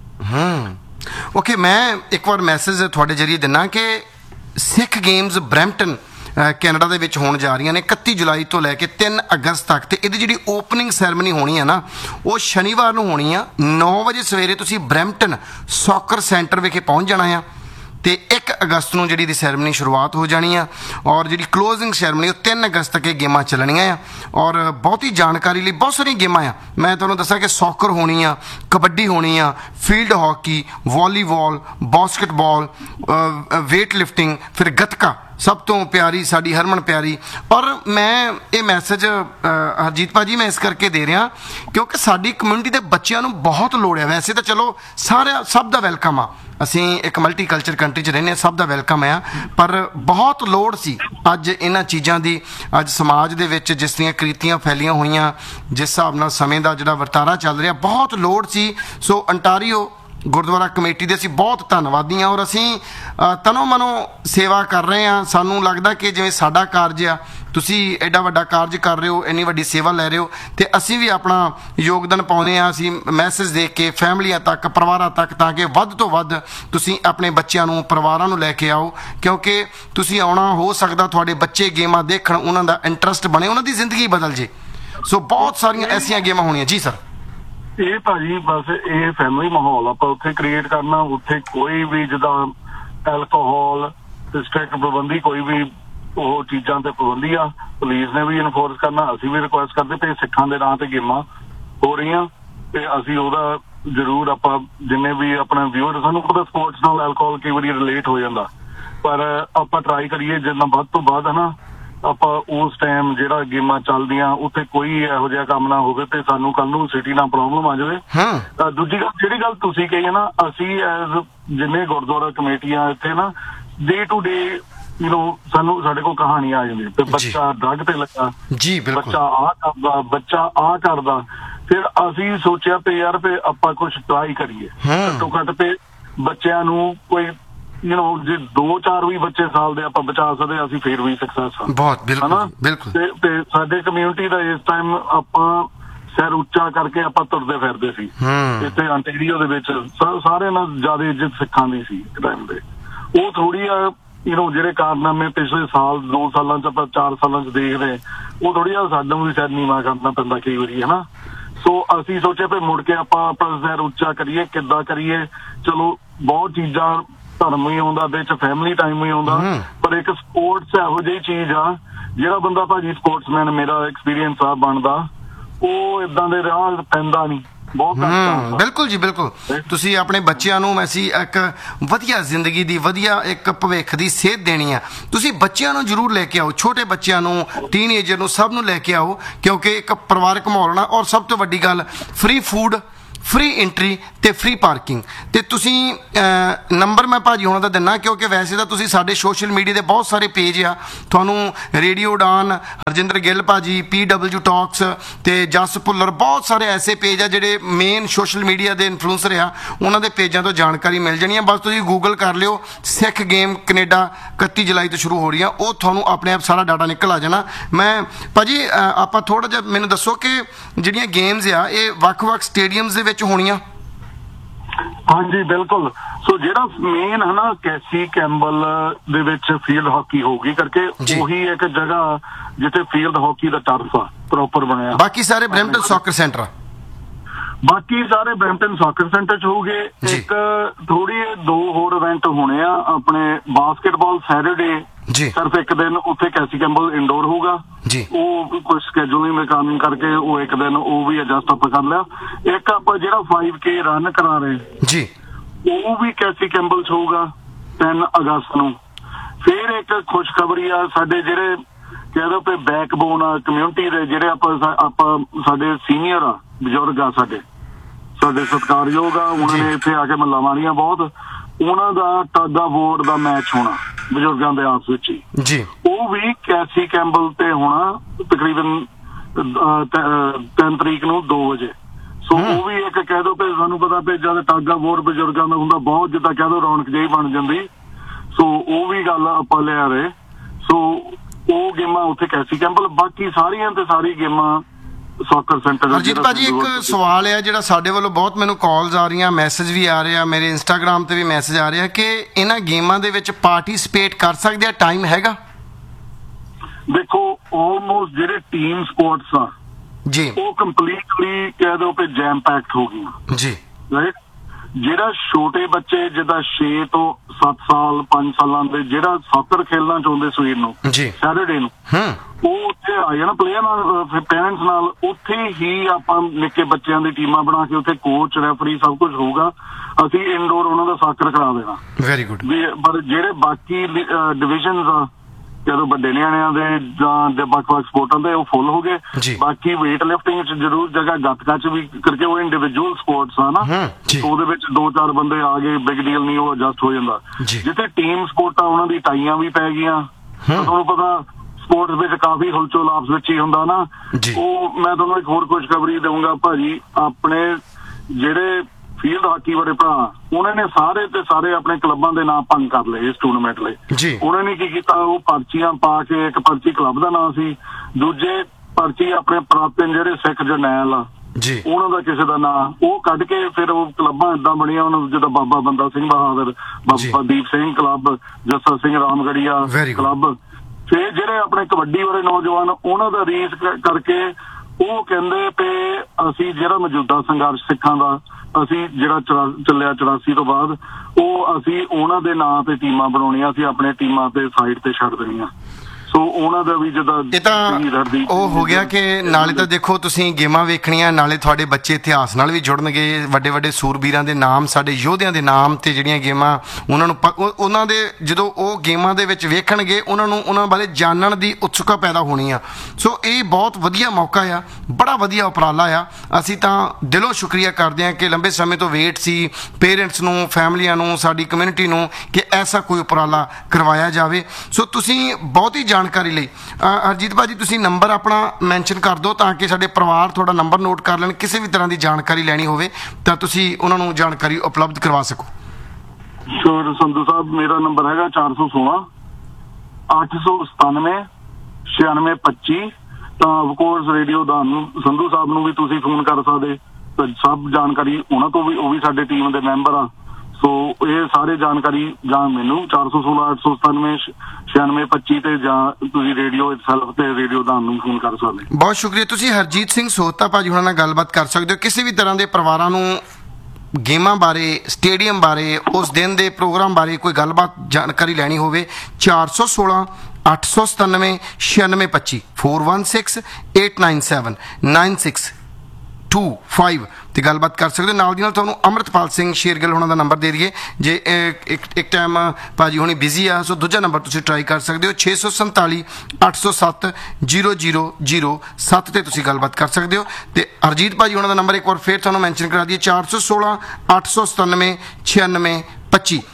ਓਕੇ, ਮੈਂ ਇੱਕ ਵਾਰ ਮੈਸੇਜ ਤੁਹਾਡੇ ਜਰੀਏ ਦਿੰਨਾ ਕਿ ਸਿੱਖ ਗੇਮਸ ਬਰੈਂਪਟਨ ਕੈਨੇਡਾ ਦੇ ਵਿੱਚ ਹੋਣ ਜਾ ਰਹੀਆਂ ਨੇ 31 ਜੁਲਾਈ ਤੋਂ ਲੈ ਕੇ 3 ਅਗਸਤ ਤੱਕ। ਤੇ ਇਹਦੀ ਜਿਹੜੀ ਓਪਨਿੰਗ ਸੈਰੇਮਨੀ ਹੋਣੀ ਆ ਨਾ, ਉਹ ਸ਼ਨੀਵਾਰ ਨੂੰ ਹੋਣੀ ਆ 9 ਵਜੇ ਸਵੇਰੇ। ਤੁਸੀਂ ਬਰੈਂਪਟਨ ਸੌਕਰ ਸੈਂਟਰ ਵਿਖੇ ਪਹੁੰਚ ਜਾਣਾ ਆ ਤੇ 1 ਅਗਸਤ ਨੂੰ ਜਿਹੜੀ ਦੀ ਸੈਰੇਮਨੀ ਸ਼ੁਰੂਆਤ ਹੋ ਜਾਣੀ ਆ ਔਰ ਜਿਹੜੀ ਕਲੋਜ਼ਿੰਗ ਸੈਰੇਮਨੀ ਉਹ 3 ਅਗਸਤ ਤੱਕ ਇਹ ਗੇਮਾਂ ਚੱਲਣੀਆਂ ਆ। ਔਰ ਬਹੁਤੀ ਜਾਣਕਾਰੀ ਲਈ ਬਹੁਤ ਸਾਰੀਆਂ ਗੇਮਾਂ ਆ। ਮੈਂ ਤੁਹਾਨੂੰ ਦੱਸਾਂ ਕਿ ਸੌਕਰ ਹੋਣੀ ਆ, ਕਬੱਡੀ ਹੋਣੀ ਆ, field hockey, volleyball, basketball, weight lifting, ਫਿਰ ਗੱਤਕਾ, ਸਭ ਤੋਂ ਪਿਆਰੀ ਸਾਡੀ ਹਰਮਨ ਪਿਆਰੀ। ਔਰ ਮੈਂ ਇਹ ਮੈਸੇਜ ਹਰਜੀਤ ਭਾਜੀ ਮੈਂ ਇਸ ਕਰਕੇ ਦੇ ਰਿਹਾ ਕਿਉਂਕਿ ਸਾਡੀ ਕਮਿਊਨਿਟੀ ਦੇ ਬੱਚਿਆਂ ਨੂੰ ਬਹੁਤ ਲੋੜ ਹੈ। ਵੈਸੇ ਤਾਂ ਚਲੋ ਸਭ ਦਾ ਵੈਲਕਮ ਆ, ਅਸੀਂ ਇੱਕ ਮਲਟੀ ਕਲਚਰ ਕੰਟਰੀ 'ਚ ਰਹਿੰਦੇ ਹਾਂ, ਸਭ ਦਾ ਵੈਲਕਮ ਆ, ਪਰ ਬਹੁਤ ਲੋੜ ਸੀ ਅੱਜ ਇਹਨਾਂ ਚੀਜ਼ਾਂ ਦੀ। ਅੱਜ ਸਮਾਜ ਦੇ ਵਿੱਚ ਜਿਸ ਦੀਆਂ ਕ੍ਰੀਤੀਆਂ ਫੈਲੀਆਂ ਹੋਈਆਂ, ਜਿਸ ਹਿਸਾਬ ਨਾਲ ਸਮੇਂ ਦਾ ਜਿਹੜਾ ਵਰਤਾਰਾ ਚੱਲ ਰਿਹਾ, ਬਹੁਤ ਲੋੜ ਸੀ। ਸੋ ਅੰਟਾਰੀਓ ਗੁਰਦੁਆਰਾ ਕਮੇਟੀ ਦੇ ਅਸੀਂ ਬਹੁਤ ਧੰਨਵਾਦੀ ਹਾਂ ਔਰ ਅਸੀਂ ਤਨੋ ਮਨੋ ਸੇਵਾ ਕਰ ਰਹੇ ਹਾਂ। ਸਾਨੂੰ ਲੱਗਦਾ ਕਿ ਜਿਵੇਂ ਸਾਡਾ ਕਾਰਜ ਆ, ਤੁਸੀਂ ਐਡਾ ਵੱਡਾ ਕਾਰਜ ਕਰ ਰਹੇ ਹੋ, ਇੰਨੀ ਵੱਡੀ ਸੇਵਾ ਲੈ ਰਹੇ ਹੋ, ਤੇ ਅਸੀਂ ਵੀ ਆਪਣਾ ਯੋਗਦਾਨ ਪਾਉਂਦੇ ਹਾਂ। ਅਸੀਂ ਮੈਸੇਜ ਦੇ ਕੇ ਫੈਮਲੀਆਂ ਤੱਕ, ਪਰਿਵਾਰਾਂ ਤੱਕ, ਤਾਂ ਕਿ ਵੱਧ ਤੋਂ ਵੱਧ ਤੁਸੀਂ ਆਪਣੇ ਬੱਚਿਆਂ ਨੂੰ, ਪਰਿਵਾਰਾਂ ਨੂੰ ਲੈ ਕੇ ਆਓ, ਕਿਉਂਕਿ ਤੁਸੀਂ ਆਉਣਾ, ਹੋ ਸਕਦਾ ਤੁਹਾਡੇ ਬੱਚੇ ਗੇਮਾਂ ਦੇਖਣ, ਉਹਨਾਂ ਦਾ ਇੰਟਰਸਟ ਬਣੇ, ਉਹਨਾਂ ਦੀ ਜ਼ਿੰਦਗੀ ਬਦਲ ਜੇ। ਸੋ ਬਹੁਤ ਸਾਰੀਆਂ ਐਸੀਆਂ ਗੇਮਾਂ ਹੋਣੀਆਂ। ਜੀ ਸਰ। ਇਹ ਭਾਜੀ ਬਸ ਇਹ ਫੈਮਿਲੀ ਮਾਹੌਲ ਆਪਾਂ ਉੱਥੇ ਕ੍ਰੀਏਟ ਕਰਨਾ। ਉੱਥੇ ਕੋਈ ਵੀ ਜਿੱਦਾਂ ਐਲਕੋਹਲ ਤੇ ਸਟ੍ਰਿਕਟ ਪਾਬੰਦੀ, ਕੋਈ ਵੀ ਉਹ ਚੀਜ਼ਾਂ ਤੇ ਪਾਬੰਦੀ ਆ, ਪੁਲਿਸ ਨੇ ਵੀ ਇਨਫੋਰਸ ਕਰਨਾ। ਅਸੀਂ ਵੀ ਰਿਕੁਐਸਟ ਕਰਦੇ ਤੇ ਸਿੱਖਾਂ ਦੇ ਨਾਂ ਤੇ ਗੇਮਾਂ ਹੋ ਰਹੀਆਂ ਤੇ ਅਸੀਂ ਉਹਦਾ ਜ਼ਰੂਰ ਆਪਾਂ ਜਿੰਨੇ ਵੀ ਆਪਣੇ ਵਿਊਅਰ, ਸਾਨੂੰ ਪਤਾ ਸਪੋਰਟਸ ਨਾਲ ਐਲਕੋਹਲ ਕਈ ਵਾਰੀ ਰਿਲੇਟ ਹੋ ਜਾਂਦਾ, ਪਰ ਆਪਾਂ ਟਰਾਈ ਕਰੀਏ ਜਿੰਨਾ ਵੱਧ ਤੋਂ ਵੱਧ ਹਨਾ ਆਪਾਂ ਉਸ ਟਾਈਮ ਜਿਹੜਾ ਗੇਮਾਂ ਚੱਲਦੀਆਂ ਉੱਥੇ ਕੋਈ ਇਹੋ ਜਿਹਾ ਕੰਮ ਨਾ ਹੋਵੇ ਤੇ ਸਾਨੂੰ ਕੱਲ ਨੂੰ ਸਿਟੀ ਨਾਲ ਪ੍ਰੋਬਲਮ ਆ ਜਾਵੇ। ਦੂਜੀ ਗੱਲ, ਜਿਹੜੀ ਗੱਲ ਤੁਸੀਂ ਕਹੀ ਹੈ ਨਾ, ਅਸੀਂ ਐਜ਼ ਜਿੰਨੇ ਗੁਰਦੁਆਰਾ ਕਮੇਟੀਆਂ ਇੱਥੇ ਨਾ ਡੇ ਟੂ ਡੇ ਸਾਨੂੰ ਸਾਡੇ ਕੋਲ ਕਹਾਣੀ ਆ ਜਾਂਦੀ ਤੇ ਬੱਚਾ ਡਰੱਗ ਤੇ ਲੱਗਾ, ਬੱਚਾ ਆਹ ਕਰਦਾ। ਫਿਰ ਅਸੀਂ ਸੋਚਿਆ ਤੇ ਯਾਰ ਫਿਰ ਆਪਾਂ ਕੁਛ ਟਰਾਈ ਕਰੀਏ, ਘੱਟੋ ਘੱਟ ਤੇ ਬੱਚਿਆਂ ਨੂੰ ਕੋਈ ਜੇ 2-4 ਵੀ ਬੱਚੇ ਸਾਲ ਦੇ ਆਪਾਂ ਬਚਾ ਸਕਦੇ, ਅਸੀਂ ਫੇਰ ਵੀ ਸਕਸੈਸ ਹਾਂ। ਬਹੁਤ ਬਿਲਕੁਲ। ਤੇ ਸਾਡੇ ਕਮਿਊਨਿਟੀ ਦਾ ਇਸ ਟਾਈਮ ਆਪਾਂ ਸਿਰ ਉੱਚਾ ਕਰਕੇ ਆਪਾਂ ਤੁਰਦੇ ਫਿਰਦੇ ਸੀ ਇੱਥੇ ਅੰਟੇਰੀਓ ਦੇ ਵਿੱਚ। ਸਾਰਿਆਂ ਨਾਲ ਜ਼ਿਆਦਾ ਇੱਜ਼ਤ ਸਿੱਖਾਂ ਦੀ ਸੀ ਇੱਕ ਟਾਈਮ ਦੇ। ਉਹ ਥੋੜੀ ਜਿਹੜੇ ਕਾਰਨਾਮੇ ਪਿਛਲੇ ਸਾਲ 2 ਸਾਲਾਂ ਚ ਆਪਾਂ 4 ਸਾਲਾਂ ਚ ਦੇਖ ਰਹੇ, ਉਹ ਥੋੜੀ ਸਾਨੂੰ ਵੀ ਸਿਰ ਨੀਵਾਂ ਕਰਨਾ ਪੈਂਦਾ ਕਈ ਵਾਰੀ ਹਨਾ। ਸੋ ਅਸੀਂ ਸੋਚਿਆ ਵੀ ਮੁੜ ਕੇ ਆਪਾਂ ਆਪਣਾ ਸਿਰ ਉੱਚਾ ਕਰੀਏ। ਕਿੱਦਾਂ ਕਰੀਏ? ਚਲੋ ਬਹੁਤ ਚੀਜ਼ਾਂ, ਧਰਮ ਵੀ ਆਉਂਦਾ ਵਿੱਚ, ਫੈਮਿਲੀ ਟਾਈਮ ਵੀ ਆਉਂਦਾ, ਪਰ ਇੱਕ ਸਪੋਰਟਸ ਇਹੋ ਜਿਹੀ ਚੀਜ਼ ਆ ਜਿਹੜਾ ਬੰਦਾ ਭਾਜੀ ਸਪੋਰਟਸਮੈਨ, ਮੇਰਾ ਐਕਸਪੀਰੀਅੰਸ ਆ ਬਣਦਾ, ਉਹ ਏਦਾਂ ਦੇ ਰਾਹ ਪੈਂਦਾ ਨਹੀਂ। ਬਿਲਕੁਲ ਜੀ, ਬਿਲਕੁਲ। ਤੁਸੀਂ ਆਪਣੇ ਬੱਚਿਆਂ ਨੂੰ ਅਸੀਂ ਇੱਕ ਵਧੀਆ ਜ਼ਿੰਦਗੀ ਦੀ, ਵਧੀਆ ਇੱਕ ਭਵਿੱਖ ਦੀ ਸੇਧ ਦੇਣੀ ਆ। ਤੁਸੀਂ ਬੱਚਿਆਂ ਨੂੰ ਜ਼ਰੂਰ ਲੈ ਕੇ ਆਓ, ਛੋਟੇ ਬੱਚਿਆਂ ਨੂੰ, ਟੀਨਏਜਰ ਨੂੰ, ਸਭ ਨੂੰ ਲੈ ਕੇ ਆਓ, ਕਿਉਂਕਿ ਇੱਕ ਪਰਿਵਾਰਕ ਮਾਹੌਲ ਨਾ। ਔਰ ਸਭ ਤੋਂ ਵੱਡੀ ਗੱਲ, ਫ੍ਰੀ ਫੂਡ, ਫ੍ਰੀ ਐਂਟਰੀ ਤੇ ਫ੍ਰੀ ਪਾਰਕਿੰਗ। ਤੇ ਤੁਸੀਂ ਨੰਬਰ ਮੈਂ ਭਾਜੀ ਹੋਣਾ ਦਾ ਦਿੰਨਾ, ਕਿਉਂਕਿ ਵੈਸੇ ਤਾਂ ਤੁਸੀਂ ਸਾਡੇ ਸੋਸ਼ਲ ਮੀਡੀਆ ਦੇ ਬਹੁਤ ਸਾਰੇ ਪੇਜ ਆ, ਤੁਹਾਨੂੰ ਰੇਡੀਓ ਉਡਾਨ, ਹਰਜਿੰਦਰ ਗਿੱਲ ਭਾਜੀ, PW ਟਾਕਸ ਤੇ ਜਸ ਭੁੱਲਰ, ਬਹੁਤ ਸਾਰੇ ਐਸੇ ਪੇਜ ਆ ਜਿਹੜੇ ਮੇਨ ਸੋਸ਼ਲ ਮੀਡੀਆ ਦੇ ਇਨਫਲੂਐਂਸਰ ਆ, ਉਹਨਾਂ ਦੇ ਪੇਜਾਂ ਤੋਂ ਜਾਣਕਾਰੀ ਮਿਲ ਜਾਣੀ ਆ। ਬਸ ਤੁਸੀਂ ਗੂਗਲ ਕਰ ਲਿਓ ਸਿੱਖ ਗੇਮ ਕੈਨੇਡਾ 31 ਜੁਲਾਈ ਤੋਂ ਸ਼ੁਰੂ ਹੋ ਰਹੀ ਆ, ਉਹ ਤੁਹਾਨੂੰ ਆਪਣੇ ਆਪ ਸਾਰਾ ਡਾਟਾ ਨਿਕਲ ਆ ਜਾਣਾ। ਮੈਂ ਭਾਜੀ ਆਪਾਂ ਥੋੜਾ ਜਿਹਾ ਮੈਨੂੰ ਦੱਸੋ ਕਿ ਜਿਹੜੀਆਂ ਗੇਮਸ ਆ ਇਹ ਵੱਖ-ਵੱਖ ਸਟੇਡੀਅਮਸ ਦੇ ਵਿੱਚ ਹੋਣੀਆਂ? ਹਾਂਜੀ ਬਿਲਕੁਲ। ਸੋ ਜਿਹੜਾ ਮੇਨ ਹੈ ਨਾ ਕੈਸੀ ਕੈਂਬਲ ਦੇ ਵਿੱਚ ਫੀਲਡ ਹਾਕੀ ਹੋਊਗੀ ਕਰਕੇ, ਉਹੀ ਇੱਕ ਜਗ੍ਹਾ ਜਿੱਥੇ ਫੀਲਡ ਹਾਕੀ ਦਾ ਟਰਫ ਆ ਪ੍ਰੋਪਰ ਬਣਿਆ। ਬਾਕੀ ਸਾਰੇ ਬਰੈਂਪਟਨ ਸੌਕਰ ਸੈਂਟਰ ਆ? ਬਾਕੀ ਸਾਰੇ ਬਰੈਂਪਟਨ ਸੌਕਰ ਸੈਂਟਰ ਚ ਹੋਊਗੇ। ਇੱਕ ਥੋੜੀ 2 ਹੋਰ ਇਵੈਂਟ ਹੋਣੇ ਆ ਆਪਣੇ, ਬਾਸਕਟਬਾਲ ਸੈਟਰਡੇ ਸਿਰਫ ਇੱਕ ਦਿਨ ਉੱਥੇ ਕੈਸੀ ਕੈਂਬਲ ਇੰਡੋਰ ਹੋਊਗਾ, ਉਹ ਕੁਝ ਸਕੇਜੂਲਿੰਗ ਦੇ ਕਾਰਨ ਕਰਕੇ ਉਹ ਇੱਕ ਦਿਨ ਉਹ ਵੀ ਐਡਜਸਟ ਆਪਾਂ ਕਰ ਲਿਆ। ਇੱਕ ਆਪਾਂ ਜਿਹੜਾ 5K ਰਨ ਕਰਾ ਰਹੇ ਉਹ ਵੀ ਕੈਸੀ ਕੈਂਬਲ ਚ ਹੋਊਗਾ 3 ਅਗਸਤ ਨੂੰ। ਫਿਰ ਇੱਕ ਖੁਸ਼ਖਬਰੀ ਆ, ਸਾਡੇ ਜਿਹੜੇ ਕਹਿ ਦੋ ਕਿ ਬੈਕਬੋਨ ਆ ਕਮਿਊਨਿਟੀ ਦੇ, ਜਿਹੜੇ ਆਪਾਂ ਸਾਡੇ ਸੀਨੀਅਰ ਆ, ਬਜ਼ੁਰਗ ਆ, ਸਾਡੇ ਸਤਿਕਾਰਯੋਗ ਆ, ਉਹਨਾਂ ਨੇ ਇੱਥੇ ਆ ਕੇ ਮੱਲਾਂ ਮਾਰੀਆਂ ਬਹੁਤ, ਉਹਨਾਂ ਦਾ tug of war the match ਹੋਣਾ ਬਜ਼ੁਰਗਾਂ ਦੇ ਆਪਸ ਵਿੱਚ ਹੀ, ਉਹ ਵੀ ਕੈਸੀ ਕੈਂਬਲ ਤੇ ਹੋਣਾ ਤਕਰੀਬਨ 3 ਤਰੀਕ ਨੂੰ 2 ਵਜੇ। ਸੋ ਉਹ ਵੀ ਇੱਕ ਕਹਿ ਦੋ ਕਿ ਸਾਨੂੰ ਪਤਾ ਵੀ ਜਦ ਟਗ ਆਫ ਵਾਰ ਬਜ਼ੁਰਗਾਂ ਦਾ ਹੁੰਦਾ ਬਹੁਤ, ਜਿੱਦਾਂ ਕਹਿ ਦੋ ਰੌਣਕ ਜਿਹੀ ਬਣ ਜਾਂਦੀ। ਸੋ ਉਹ ਵੀ ਗੱਲ ਆਪਾਂ ਲਿਆ ਰਹੇ। ਸੋ ਉਹ ਗੇਮਾਂ ਉੱਥੇ ਕੈਸੀ ਕੈਂਬਲ, ਬਾਕੀ ਸਾਰੀਆਂ ਤੇ ਸਾਰੀ ਗੇਮਾਂ ਸੌਕਰ ਸੈਂਟਰ। ਹਰਜੀਤ ਭਾਜੀ ਇੱਕ ਸਵਾਲ ਹੈ ਜਿਹੜਾ ਸਾਡੇ ਵੱਲੋਂ ਬਹੁਤ ਮੈਨੂੰ ਕਾਲਸ ਆ ਰਹੀਆਂ, ਮੈਸੇਜ ਵੀ ਆ ਰਹੇ ਆ, ਮੇਰੇ ਇੰਸਟਾਗ੍ਰਾਮ ਤੇ ਵੀ ਮੈਸੇਜ ਆ ਰਿਹਾ ਕਿ ਇਹਨਾਂ ਗੇਮਾਂ ਦੇ ਵਿੱਚ ਪਾਰਟੀਸਪੇਟ ਕਰ ਸਕਦੇ ਆ, ਟਾਈਮ ਹੈਗਾ? ਦੇਖੋ ਆਲਮੋਸਟ ਜਿਹੜੇ ਟੀਮ ਸਪੋਰਟਸ ਆ ਉਹ ਕੰਪਲੀਟਲੀ ਕਹਿ ਦੋ ਕਿ ਜੈਮ ਪੈਕਡ ਹੋ ਗਈਆਂ ਜੀ, ਰਾਈਟ। ਜਿਹੜਾ ਛੋਟੇ ਬੱਚੇ ਜਿੱਦਾਂ 6 ਤੋਂ 7 ਸਾਲ 5 ਸਾਲਾਂ ਦੇ ਜਿਹੜਾ ਸੌਕਰ ਖੇਲਣਾ ਚਾਹੁੰਦੇ ਸਵੇਰ ਨੂੰ ਸੈਟਰਡੇ ਨੂੰ, ਉਹ ਉੱਥੇ ਆ ਜਾਣਾ ਪਲੇਅਰ ਨਾਲ, ਪੇਰੈਂਟਸ ਨਾਲ। ਉੱਥੇ ਹੀ ਆਪਾਂ ਨਿੱਕੇ ਬੱਚਿਆਂ ਦੀ ਟੀਮਾਂ ਬਣਾ ਕੇ ਉੱਥੇ ਕੋਚ ਰੈਫਰੀ ਸਭ ਕੁਝ ਹੋਊਗਾ, ਅਸੀਂ ਇਨਡੋਰ ਉਹਨਾਂ ਦਾ ਸੌਕਰ ਕਰਾ ਦੇਣਾ। Very good. ਪਰ ਜਿਹੜੇ ਬਾਕੀ ਡਿਵੀਜ਼ਨਸ ਆ ਜਦੋਂ ਵੱਡੇ ਨਿਆਣਿਆਂ ਦੇ ਜਾਂ ਵੱਖ-ਵੱਖ ਸਪੋਰਟਾਂ ਦੇ, ਉਹ ਫੁੱਲ ਹੋ ਗਏ। ਬਾਕੀ ਵੇਟ ਲਿਫਟਿੰਗ ਚ ਜ਼ਰੂਰ ਜਗ੍ਹਾ, ਗੱਤਕਾ ਚ ਵੀ ਕਰਕੇ ਉਹ ਇੰਡੀਵਿਜੂਅਲ ਸਪੋਰਟਸ ਆ ਨਾ, ਉਹਦੇ ਵਿੱਚ 2-4 ਬੰਦੇ ਆ ਗਏ, ਬਿਗ ਡੀਲ ਨਹੀਂ, ਉਹ ਐਡਜਸਟ ਹੋ ਜਾਂਦਾ। ਜਿੱਥੇ ਟੀਮ ਸਪੋਰਟ ਆ ਉਹਨਾਂ ਦੀ ਟਾਈਆਂ ਵੀ ਪੈ ਗਈਆਂ। ਤੁਹਾਨੂੰ ਪਤਾ ਸਪੋਰਟਸ ਵਿੱਚ ਕਾਫੀ ਹੁਲਚੁਲ ਆਪਸ ਵਿੱਚ ਹੀ ਹੁੰਦਾ ਨਾ। ਉਹ ਮੈਂ ਤੁਹਾਨੂੰ ਇੱਕ ਹੋਰ ਖੁਸ਼ਖਬਰੀ ਦਊਂਗਾ ਭਾਜੀ, ਆਪਣੇ ਜਿਹੜੇ ਫੀਲਡ ਹਾਕੀ ਵਾਲੇ ਭਰਾ, ਉਹਨਾਂ ਨੇ ਸਾਰੇ ਤੇ ਸਾਰੇ ਆਪਣੇ ਕਲੱਬਾਂ ਦੇ ਨਾਮ ਭੰਗ ਕਰ ਲਏ ਇਸ ਟੂਰਨਾਮੈਂਟ ਲਈ। ਉਹਨਾਂ ਨੇ ਕੀ ਕੀਤਾ, ਉਹ ਪਰਚੀਆਂ ਪਾ ਕੇ, ਇੱਕ ਪਰਚੀ ਕਲੱਬ ਦਾ ਨਾਮ ਸੀ, ਦੂਜੇ ਪਰਚੀ ਆਪਣੇ ਪ੍ਰਾਪਤਨ ਜਿਹੜੇ ਸਿੱਖ ਜਰਨੈਲ ਆ ਉਹਨਾਂ ਦਾ ਕਿਸੇ ਦਾ ਨਾਂ, ਉਹ ਕੱਢ ਕੇ ਫਿਰ ਉਹ ਕਲੱਬਾਂ ਏਦਾਂ ਬਣੀਆਂ ਉਹਨਾਂ ਜਿੱਦਾਂ ਬਾਬਾ ਬੰਦਾ ਸਿੰਘ ਬਹਾਦਰ, ਬਾਬਾ ਦੀਪ ਸਿੰਘ ਕਲੱਬ, ਜੱਸਾ ਸਿੰਘ ਰਾਮਗੜੀਆ ਕਲੱਬ। ਫਿਰ ਜਿਹੜੇ ਆਪਣੇ ਕਬੱਡੀ ਵਾਲੇ ਨੌਜਵਾਨ, ਉਹਨਾਂ ਦਾ ਰੀਸ ਕਰਕੇ ਉਹ ਕਹਿੰਦੇ ਕਿ ਅਸੀਂ ਜਿਹੜਾ ਮੌਜੂਦਾ ਸੰਘਰਸ਼ ਸਿੱਖਾਂ ਦਾ ਅਸੀਂ ਜਿਹੜਾ ਚੱਲਿਆ 84 ਤੋਂ ਬਾਅਦ, ਉਹ ਅਸੀਂ ਉਹਨਾਂ ਦੇ ਨਾਂ ਤੇ ਟੀਮਾਂ ਬਣਾਉਣੀਆਂ, ਅਸੀਂ ਆਪਣੇ ਟੀਮਾਂ ਤੇ ਸਾਈਡ ਤੇ ਛੱਡ ਦੇਣੀਆਂ। ਸੋ ਉਹਨਾਂ ਦਾ ਵੀ ਜਿੱਦਾਂ ਇਹ ਤਾਂ ਉਹ ਹੋ ਗਿਆ ਕਿ ਨਾਲੇ ਤਾਂ ਦੇਖੋ ਤੁਸੀਂ ਗੇਮਾਂ ਵੇਖਣੀਆਂ, ਨਾਲੇ ਤੁਹਾਡੇ ਬੱਚੇ ਇਤਿਹਾਸ ਨਾਲ ਵੀ ਜੁੜਨਗੇ, ਵੱਡੇ ਵੱਡੇ ਸੂਰਬੀਰਾਂ ਦੇ ਨਾਮ, ਸਾਡੇ ਯੋਧਿਆਂ ਦੇ ਨਾਮ ਤੇ ਜਿਹੜੀਆਂ ਗੇਮਾਂ ਉਹਨਾਂ ਨੂੰ ਉਹਨਾਂ ਦੇ ਜਦੋਂ ਉਹ ਗੇਮਾਂ ਦੇ ਵਿੱਚ ਵੇਖਣਗੇ ਉਹਨਾਂ ਨੂੰ ਉਹਨਾਂ ਬਾਰੇ ਜਾਣਨ ਦੀ ਉਤਸੁਕਤਾ ਪੈਦਾ ਹੋਣੀ ਆ। ਸੋ ਇਹ ਬਹੁਤ ਵਧੀਆ ਮੌਕਾ ਆ, ਬੜਾ ਵਧੀਆ ਉਪਰਾਲਾ ਆ। ਅਸੀਂ ਤਾਂ ਦਿਲੋਂ ਸ਼ੁਕਰੀਆ ਕਰਦੇ ਹਾਂ ਕਿ ਲੰਬੇ ਸਮੇਂ ਤੋਂ ਵੇਟ ਸੀ ਪੇਰੈਂਟਸ ਨੂੰ, ਫੈਮਲੀਆਂ ਨੂੰ, ਸਾਡੀ ਕਮਿਊਨਿਟੀ ਨੂੰ ਕਿ ਐਸਾ ਕੋਈ ਉਪਰਾਲਾ ਕਰਵਾਇਆ ਜਾਵੇ। ਸੋ ਤੁਸੀਂ ਬਹੁਤੀ ਜਾਣਕਾਰੀ ਲਈ ਹਰਜੀਤ ਭਾਜੀ ਤੁਸੀਂ ਨੰਬਰ ਆਪਣਾ ਮੈਂਸ਼ਨ ਕਰ ਦਿਓ ਤਾਂ ਕਿ ਸਾਡੇ ਪਰਿਵਾਰ ਤੁਹਾਡਾ ਨੰਬਰ ਨੋਟ ਕਰ ਲੈਣ, ਕਿਸੇ ਵੀ ਤਰ੍ਹਾਂ ਦੀ ਜਾਣਕਾਰੀ ਲੈਣੀ ਹੋਵੇ ਤਾਂ ਤੁਸੀਂ ਉਹਨਾਂ ਨੂੰ ਜਾਣਕਾਰੀ ਉਪਲਬਧ ਕਰਵਾ ਸਕੋ। ਸ਼ੋਰ ਸੰਧੂ ਸਾਹਿਬ ਮੇਰਾ ਨੰਬਰ ਹੈਗਾ 416 897 9625। ਤਾਂ ਆਫ ਕੋਰਸ ਰੇਡੀਓ ਦਾ ਸੰਧੂ ਸਾਹਿਬ ਨੂੰ ਵੀ ਤੁਸੀਂ ਫੋਨ ਕਰ ਸਕਦੇ, ਸਭ ਜਾਣਕਾਰੀ ਉਹਨਾਂ ਤੋਂ ਵੀ, ਉਹ ਵੀ ਸਾਡੇ ਟੀਮ ਦੇ ਮੈਂਬਰ ਆ। ਸੋ ਇਹ ਸਾਰੇ ਜਾਣਕਾਰੀ ਜਾਂ ਮੈਨੂੰ 416 897 9625 ਤੇ ਜਾਂ ਤੁਸੀਂ ਰੇਡੀਓ ਇਟਸੈਲਫ ਤੇ ਰੇਡੀਓ ਦਾ ਨੂੰ ਫੋਨ ਕਰ ਸਕਦੇ। ਬਹੁਤ ਸ਼ੁਕਰੀਆ। ਤੁਸੀਂ ਹਰਜੀਤ ਸਿੰਘ ਸੋਹਤਾ ਭਾਜੀ ਉਹਨਾਂ ਨਾਲ ਗੱਲਬਾਤ ਕਰ ਸਕਦੇ ਹੋ। ਕਿਸੇ ਵੀ ਤਰ੍ਹਾਂ ਦੇ ਪਰਿਵਾਰਾਂ ਨੂੰ ਗੇਮਾਂ ਬਾਰੇ, ਸਟੇਡੀਅਮ ਬਾਰੇ, ਉਸ ਦਿਨ ਦੇ ਪ੍ਰੋਗਰਾਮ ਬਾਰੇ ਕੋਈ ਗੱਲਬਾਤ ਜਾਣਕਾਰੀ ਲੈਣੀ ਹੋਵੇ 416 897 9625 416 897 9625। 6242625 ਤੇ ਗੱਲਬਾਤ ਕਰ ਸਕਦੇ ਹੋ। ਨਾਲ ਦੀ ਨਾਲ ਤੁਹਾਨੂੰ ਅੰਮ੍ਰਿਤਪਾਲ ਸਿੰਘ ਸ਼ੇਰਗਿੱਲ ਹੋਣਾ ਦਾ ਨੰਬਰ ਦੇ ਦਈਏ, ਜੇ ਇੱਕ ਟਾਈਮ ਭਾਜੀ ਹੁਣੀ ਬਿਜ਼ੀ ਆ, ਸੋ ਦੂਜਾ ਨੰਬਰ ਤੁਸੀਂ ਟਰਾਈ ਕਰ ਸਕਦੇ ਹੋ 647 807 0007 ਤੇ ਤੁਸੀਂ ਗੱਲਬਾਤ ਕਰ ਸਕਦੇ ਹੋ। ਤੇ ਹਰਜੀਤ ਭਾਜੀ ਹੋਣਾ ਦਾ ਨੰਬਰ ਇੱਕ ਵਾਰ ਫਿਰ ਤੁਹਾਨੂੰ ਮੈਂਸ਼ਨ ਕਰਾ ਦਈਏ 416 897 9625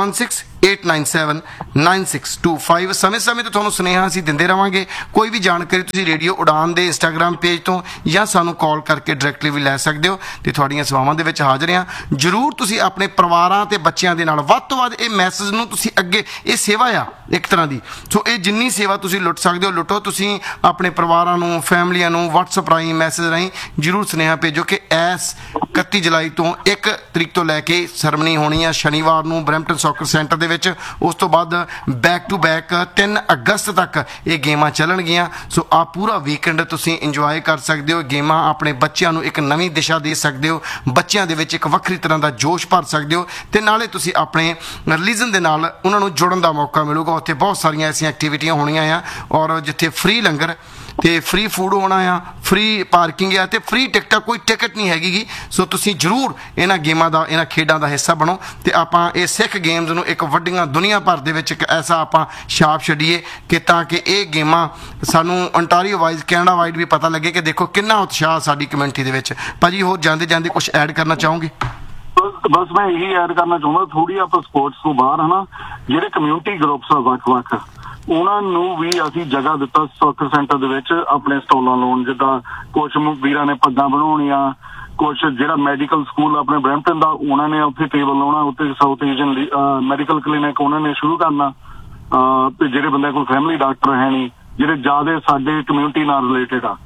4168979625। ਸਮੇਂ-ਸਮੇਂ ਤੇ ਤੁਹਾਨੂੰ ਸੁਨੇਹਾ ਅਸੀਂ ਦਿੰਦੇ ਰਵਾਂਗੇ। ਕੋਈ ਵੀ ਜਾਣਕਾਰੀ ਤੁਸੀਂ ਰੇਡੀਓ ਉਡਾਨ ਦੇ ਇੰਸਟਾਗ੍ਰਾਮ ਪੇਜ ਤੋਂ ਜਾਂ ਸਾਨੂੰ ਕਾਲ ਕਰਕੇ ਡਾਇਰੈਕਟਲੀ ਵੀ ਲੈ ਸਕਦੇ ਹੋ ਤੇ ਤੁਹਾਡੀਆਂ ਸੇਵਾਵਾਂ ਦੇ ਵਿੱਚ ਹਾਜ਼ਰ ਹਾਂ। ਜ਼ਰੂਰ ਤੁਸੀਂ ਆਪਣੇ ਪਰਿਵਾਰਾਂ ਤੇ ਬੱਚਿਆਂ ਦੇ ਨਾਲ ਵੱਧ ਤੋਂ ਵੱਧ ਇਹ ਮੈਸੇਜ ਨੂੰ ਤੁਸੀਂ ਅੱਗੇ, ਇਹ ਸੇਵਾ ਆ ਇੱਕ ਤਰ੍ਹਾਂ ਦੀ, ਸੋ ਇਹ ਜਿੰਨੀ ਸੇਵਾ ਤੁਸੀਂ ਲੁੱਟ ਸਕਦੇ ਹੋ ਲੁੱਟੋ। ਤੁਸੀਂ ਆਪਣੇ ਪਰਿਵਾਰਾਂ ਨੂੰ, ਫੈਮਲੀਆਂ ਨੂੰ WhatsApp ਰਾਹੀਂ, ਮੈਸੇਜ ਰਾਹੀਂ ਜ਼ਰੂਰ ਸੁਨੇਹਾ ਭੇਜੋ ਕਿ ਇਸ 31 ਜੁਲਾਈ ਤੋਂ 1 ਤਰੀਕ ਤੋਂ ਲੈ ਕੇ ਸਰਮਨੀ ਹੋਣੀ ਆ ਸ਼ਨੀਵਾਰ ਨੂੰ ਬਰੈਂਪਟਨ ਸੌਕਰ ਸੈਂਟਰ ਦੇ ਵਿੱਚ। ਉਸ ਤੋਂ ਬਾਅਦ ਬੈਕ ਟੂ ਬੈਕ 3 ਅਗਸਤ ਤੱਕ ਇਹ ਗੇਮਾਂ ਚੱਲਣਗੀਆਂ। ਸੋ ਆ ਪੂਰਾ ਵੀਕਐਂਡ ਤੁਸੀਂ ਇੰਜੋਏ ਕਰ ਸਕਦੇ ਹੋ। ਗੇਮਾਂ ਆਪਣੇ ਬੱਚਿਆਂ ਨੂੰ ਇੱਕ ਨਵੀਂ ਦਿਸ਼ਾ ਦੇ ਸਕਦੇ ਹੋ, ਬੱਚਿਆਂ ਦੇ ਵਿੱਚ ਇੱਕ ਵੱਖਰੀ ਤਰ੍ਹਾਂ ਦਾ ਜੋਸ਼ ਭਰ ਸਕਦੇ ਹੋ ਤੇ ਨਾਲੇ ਤੁਸੀਂ ਆਪਣੇ ਰਿਲੀਜਨ ਦੇ ਨਾਲ ਉਹਨਾਂ ਨੂੰ ਜੁੜਨ ਦਾ ਮੌਕਾ ਮਿਲੂਗਾ। ਉੱਥੇ ਬਹੁਤ ਸਾਰੀਆਂ ਐਸੀਆਂ ਐਕਟੀਵਿਟੀਆਂ ਹੋਣੀਆਂ ਆ ਔਰ ਜਿੱਥੇ ਫ੍ਰੀ ਲੰਗਰ ਤੇ ਫ੍ਰੀ ਫੂਡ ਹੋਣਾ ਆ, ਫ੍ਰੀ ਪਾਰਕਿੰਗ ਆ ਤੇ ਫ੍ਰੀ ਟਿਕਟਾਂ, ਕੋਈ ਟਿਕਟ ਨਹੀਂ ਹੈਗੀ। ਸੋ ਤੁਸੀਂ ਜ਼ਰੂਰ ਇਹਨਾਂ ਗੇਮਾਂ ਦਾ, ਇਹਨਾਂ ਖੇਡਾਂ ਦਾ ਹਿੱਸਾ ਬਣੋ ਤੇ ਆਪਾਂ ਇਹ ਸਿੱਖ ਗੇਮਸ ਨੂੰ ਇੱਕ ਵੱਡੀਆਂ ਦੁਨੀਆ ਭਰ ਦੇ ਵਿੱਚ ਇੱਕ ਐਸਾ ਆਪਾਂ ਛਾਪ ਛੱਡੀਏ ਕਿ ਤਾਂ ਕਿ ਇਹ ਗੇਮਾਂ ਸਾਨੂੰ ਅੰਟਾਰੀਓ ਵਾਈਜ਼, ਕੈਨੇਡਾ ਵਾਈਡ ਵੀ ਪਤਾ ਲੱਗੇ ਕਿ ਦੇਖੋ ਕਿੰਨਾ ਉਤਸ਼ਾਹ ਸਾਡੀ ਕਮਿਊਨਿਟੀ ਦੇ ਵਿੱਚ। ਭਾਜੀ ਹੋਰ ਜਾਂਦੇ ਜਾਂਦੇ ਕੁਝ ਐਡ ਕਰਨਾ ਚਾਹੋਗੇ? ਬਸ ਮੈਂ ਇਹੀ ਐਡ ਕਰਨਾ ਚਾਹੁੰਦਾ, ਥੋੜੀ ਆਪਾਂ ਸਪੋਰਟਸ ਤੋਂ ਬਾਹਰ ਹਨਾ, ਜਿਹੜੇ ਕਮਿਊਨਿਟੀ ਗਰੁੱਪਸ ਆ ਵੱਖ-ਵੱਖ, ਉਹਨਾਂ ਨੂੰ ਵੀ ਅਸੀਂ ਜਗ੍ਹਾ ਦਿੱਤਾ ਸੌਕਰ ਸੈਂਟਰ ਦੇ ਵਿੱਚ ਆਪਣੇ ਸਟਾਲਾਂ ਲਾਉਣ। ਜਿੱਦਾਂ ਕੁਛ ਵੀਰਾਂ ਨੇ ਪੱਗਾਂ ਬਣਾਉਣੀਆਂ, ਕੁਛ ਜਿਹੜਾ ਮੈਡੀਕਲ ਸਕੂਲ ਆਪਣੇ ਬਰੈਂਪਟਨ ਦਾ ਉਹਨਾਂ ਨੇ ਉੱਥੇ ਟੇਬਲ ਲਾਉਣਾ, ਉੱਥੇ ਸਾਊਥ ਏਸ਼ੀਅਨ ਮੈਡੀਕਲ ਕਲੀਨਿਕ ਉਹਨਾਂ ਨੇ ਸ਼ੁਰੂ ਕਰਨਾ। ਤੇ ਜਿਹੜੇ ਬੰਦੇ ਕੋਲ ਫੈਮਿਲੀ ਡਾਕਟਰ ਹੈ ਨਹੀਂ, ਜਿਹੜੇ ਜ਼ਿਆਦਾ ਸਾਡੇ ਕਮਿਊਨਿਟੀ ਨਾਲ ਰਿਲੇਟਡ ਆ,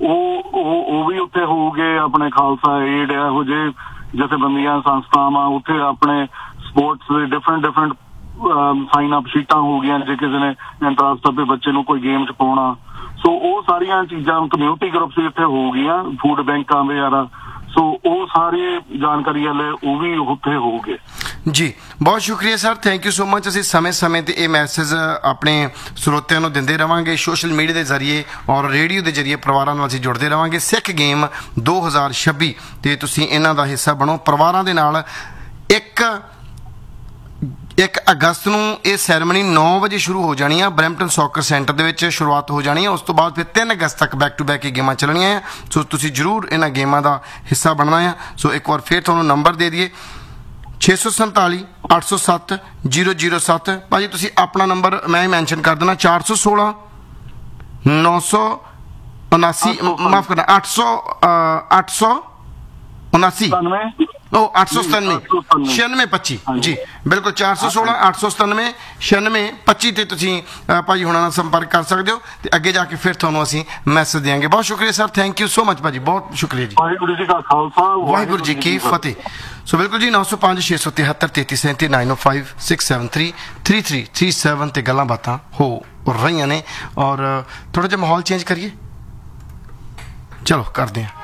ਉਹ ਵੀ ਉੱਥੇ ਹੋਊਗੇ। ਆਪਣੇ ਖਾਲਸਾ ਏਡ ਇਹੋ ਜਿਹੇ ਜਥੇਬੰਦੀਆਂ, ਸੰਸਥਾਵਾਂ ਉੱਥੇ ਆਪਣੇ ਸਪੋਰਟਸ ਦੇ ਡਿਫਰੈਂਟ ਸਾਈਨ ਅਪ ਸ਼ੀਟਾਂ ਹੋ ਗਈਆਂ ਜੇ ਕਿਸੇ ਨੇ ਇੰਟਰਸਟ ਤੇ ਬੱਚੇ ਨੂੰ ਕੋਈ ਗੇਮ 'ਚ ਪਾਉਣਾ। ਸੋ ਉਹ ਸਾਰੀਆਂ ਚੀਜ਼ਾਂ ਕਮਿਊਨਿਟੀ ਗਰੁੱਪਸ ਇੱਥੇ ਹੋ ਗਈਆਂ, ਫੂਡ ਬੈਂਕਾਂ ਵਗੈਰਾ। ਸੋ ਉਹ ਸਾਰੇ ਜਾਣਕਾਰੀ ਵਾਲੇ ਉਹ ਵੀ ਉੱਥੇ ਹੋਊਗੇ। ਜੀ ਬਹੁਤ ਸ਼ੁਕਰੀਆ sir, thank you so much. ਅਸੀਂ ਸਮੇਂ-ਸਮੇਂ ਤੇ ਇਹ ਮੈਸੇਜ ਆਪਣੇ ਸਰੋਤਿਆਂ ਨੂੰ ਦਿੰਦੇ ਰਵਾਂਗੇ ਸੋਸ਼ਲ ਮੀਡੀਆ ਦੇ ਜ਼ਰੀਏ ਔਰ ਰੇਡੀਓ ਦੇ ਜ਼ਰੀਏ। ਪਰਿਵਾਰਾਂ ਨਾਲ ਅਸੀਂ ਜੁੜਦੇ ਰਵਾਂਗੇ। ਸਿੱਖ ਗੇਮ 2026 ਤੇ ਤੁਸੀਂ ਇਹਨਾਂ ਦਾ ਹਿੱਸਾ ਬਣੋ ਪਰਿਵਾਰਾਂ ਦੇ ਨਾਲ। 1 ਅਗਸਤ ਨੂੰ ਇਹ ਸੈਰੇਮਨੀ 9 ਵਜੇ ਸ਼ੁਰੂ ਹੋ ਜਾਣੀ ਆ, ਬਰੈਂਪਟਨ ਸੌਕਰ ਸੈਂਟਰ ਦੇ ਵਿੱਚ ਸ਼ੁਰੂਆਤ ਹੋ ਜਾਣੀ ਆ। ਉਸ ਤੋਂ ਬਾਅਦ ਫਿਰ 3 ਅਗਸਤ ਤੱਕ ਬੈਕ ਟੂ ਬੈਕ ਇਹ ਗੇਮਾਂ ਚੱਲਣੀਆਂ ਆ। ਸੋ ਤੁਸੀਂ ਜ਼ਰੂਰ ਇਹਨਾਂ ਗੇਮਾਂ ਦਾ ਹਿੱਸਾ ਬਣਨਾ ਆ। ਸੋ ਇੱਕ ਵਾਰ ਫਿਰ ਤੁਹਾਨੂੰ ਨੰਬਰ ਦੇ ਦਈਏ 647 807 0007। ਭਾਜੀ ਤੁਸੀਂ ਆਪਣਾ ਨੰਬਰ ਮੈਂ ਹੀ ਮੈਂਸ਼ਨ ਕਰ ਦੇਣਾ 416 979 ਮਾਫ ਕਰਨਾ 879 9625 ਜੀ ਬਿਲਕੁਲ 416 897 9625 ਤੇ ਤੁਸੀਂ ਭਾਜੀ ਹੁਣਾਂ ਨਾਲ ਸੰਪਰਕ ਕਰ ਸਕਦੇ ਹੋ ਤੇ ਅੱਗੇ ਜਾ ਕੇ ਫਿਰ ਤੁਹਾਨੂੰ ਅਸੀਂ ਮੈਸੇਜ ਦੇਵਾਂਗੇ। ਬਹੁਤ ਸ਼ੁਕਰੀਆ sir, thank you so much ਭਾਜੀ, ਬਹੁਤ ਸ਼ੁਕਰੀਆ ਜੀ। ਵਾਹਿਗੁਰੂ ਜੀ ਕਾ ਖਾਲਸਾ, ਵਾਹਿਗੁਰੂ ਜੀ ਕੀ ਫਤਿਹ। ਸੋ ਬਿਲਕੁਲ ਜੀ 905 673 3337 905 673 3337 ਤੇ ਗੱਲਾਂ ਬਾਤਾਂ ਹੋ ਰਹੀਆਂ ਨੇ। ਔਰ ਥੋੜਾ ਜਿਹਾ ਮਾਹੌਲ ਚੇਂਜ ਕਰੀਏ, ਚਲੋ ਕਰਦੇ ਹਾਂ।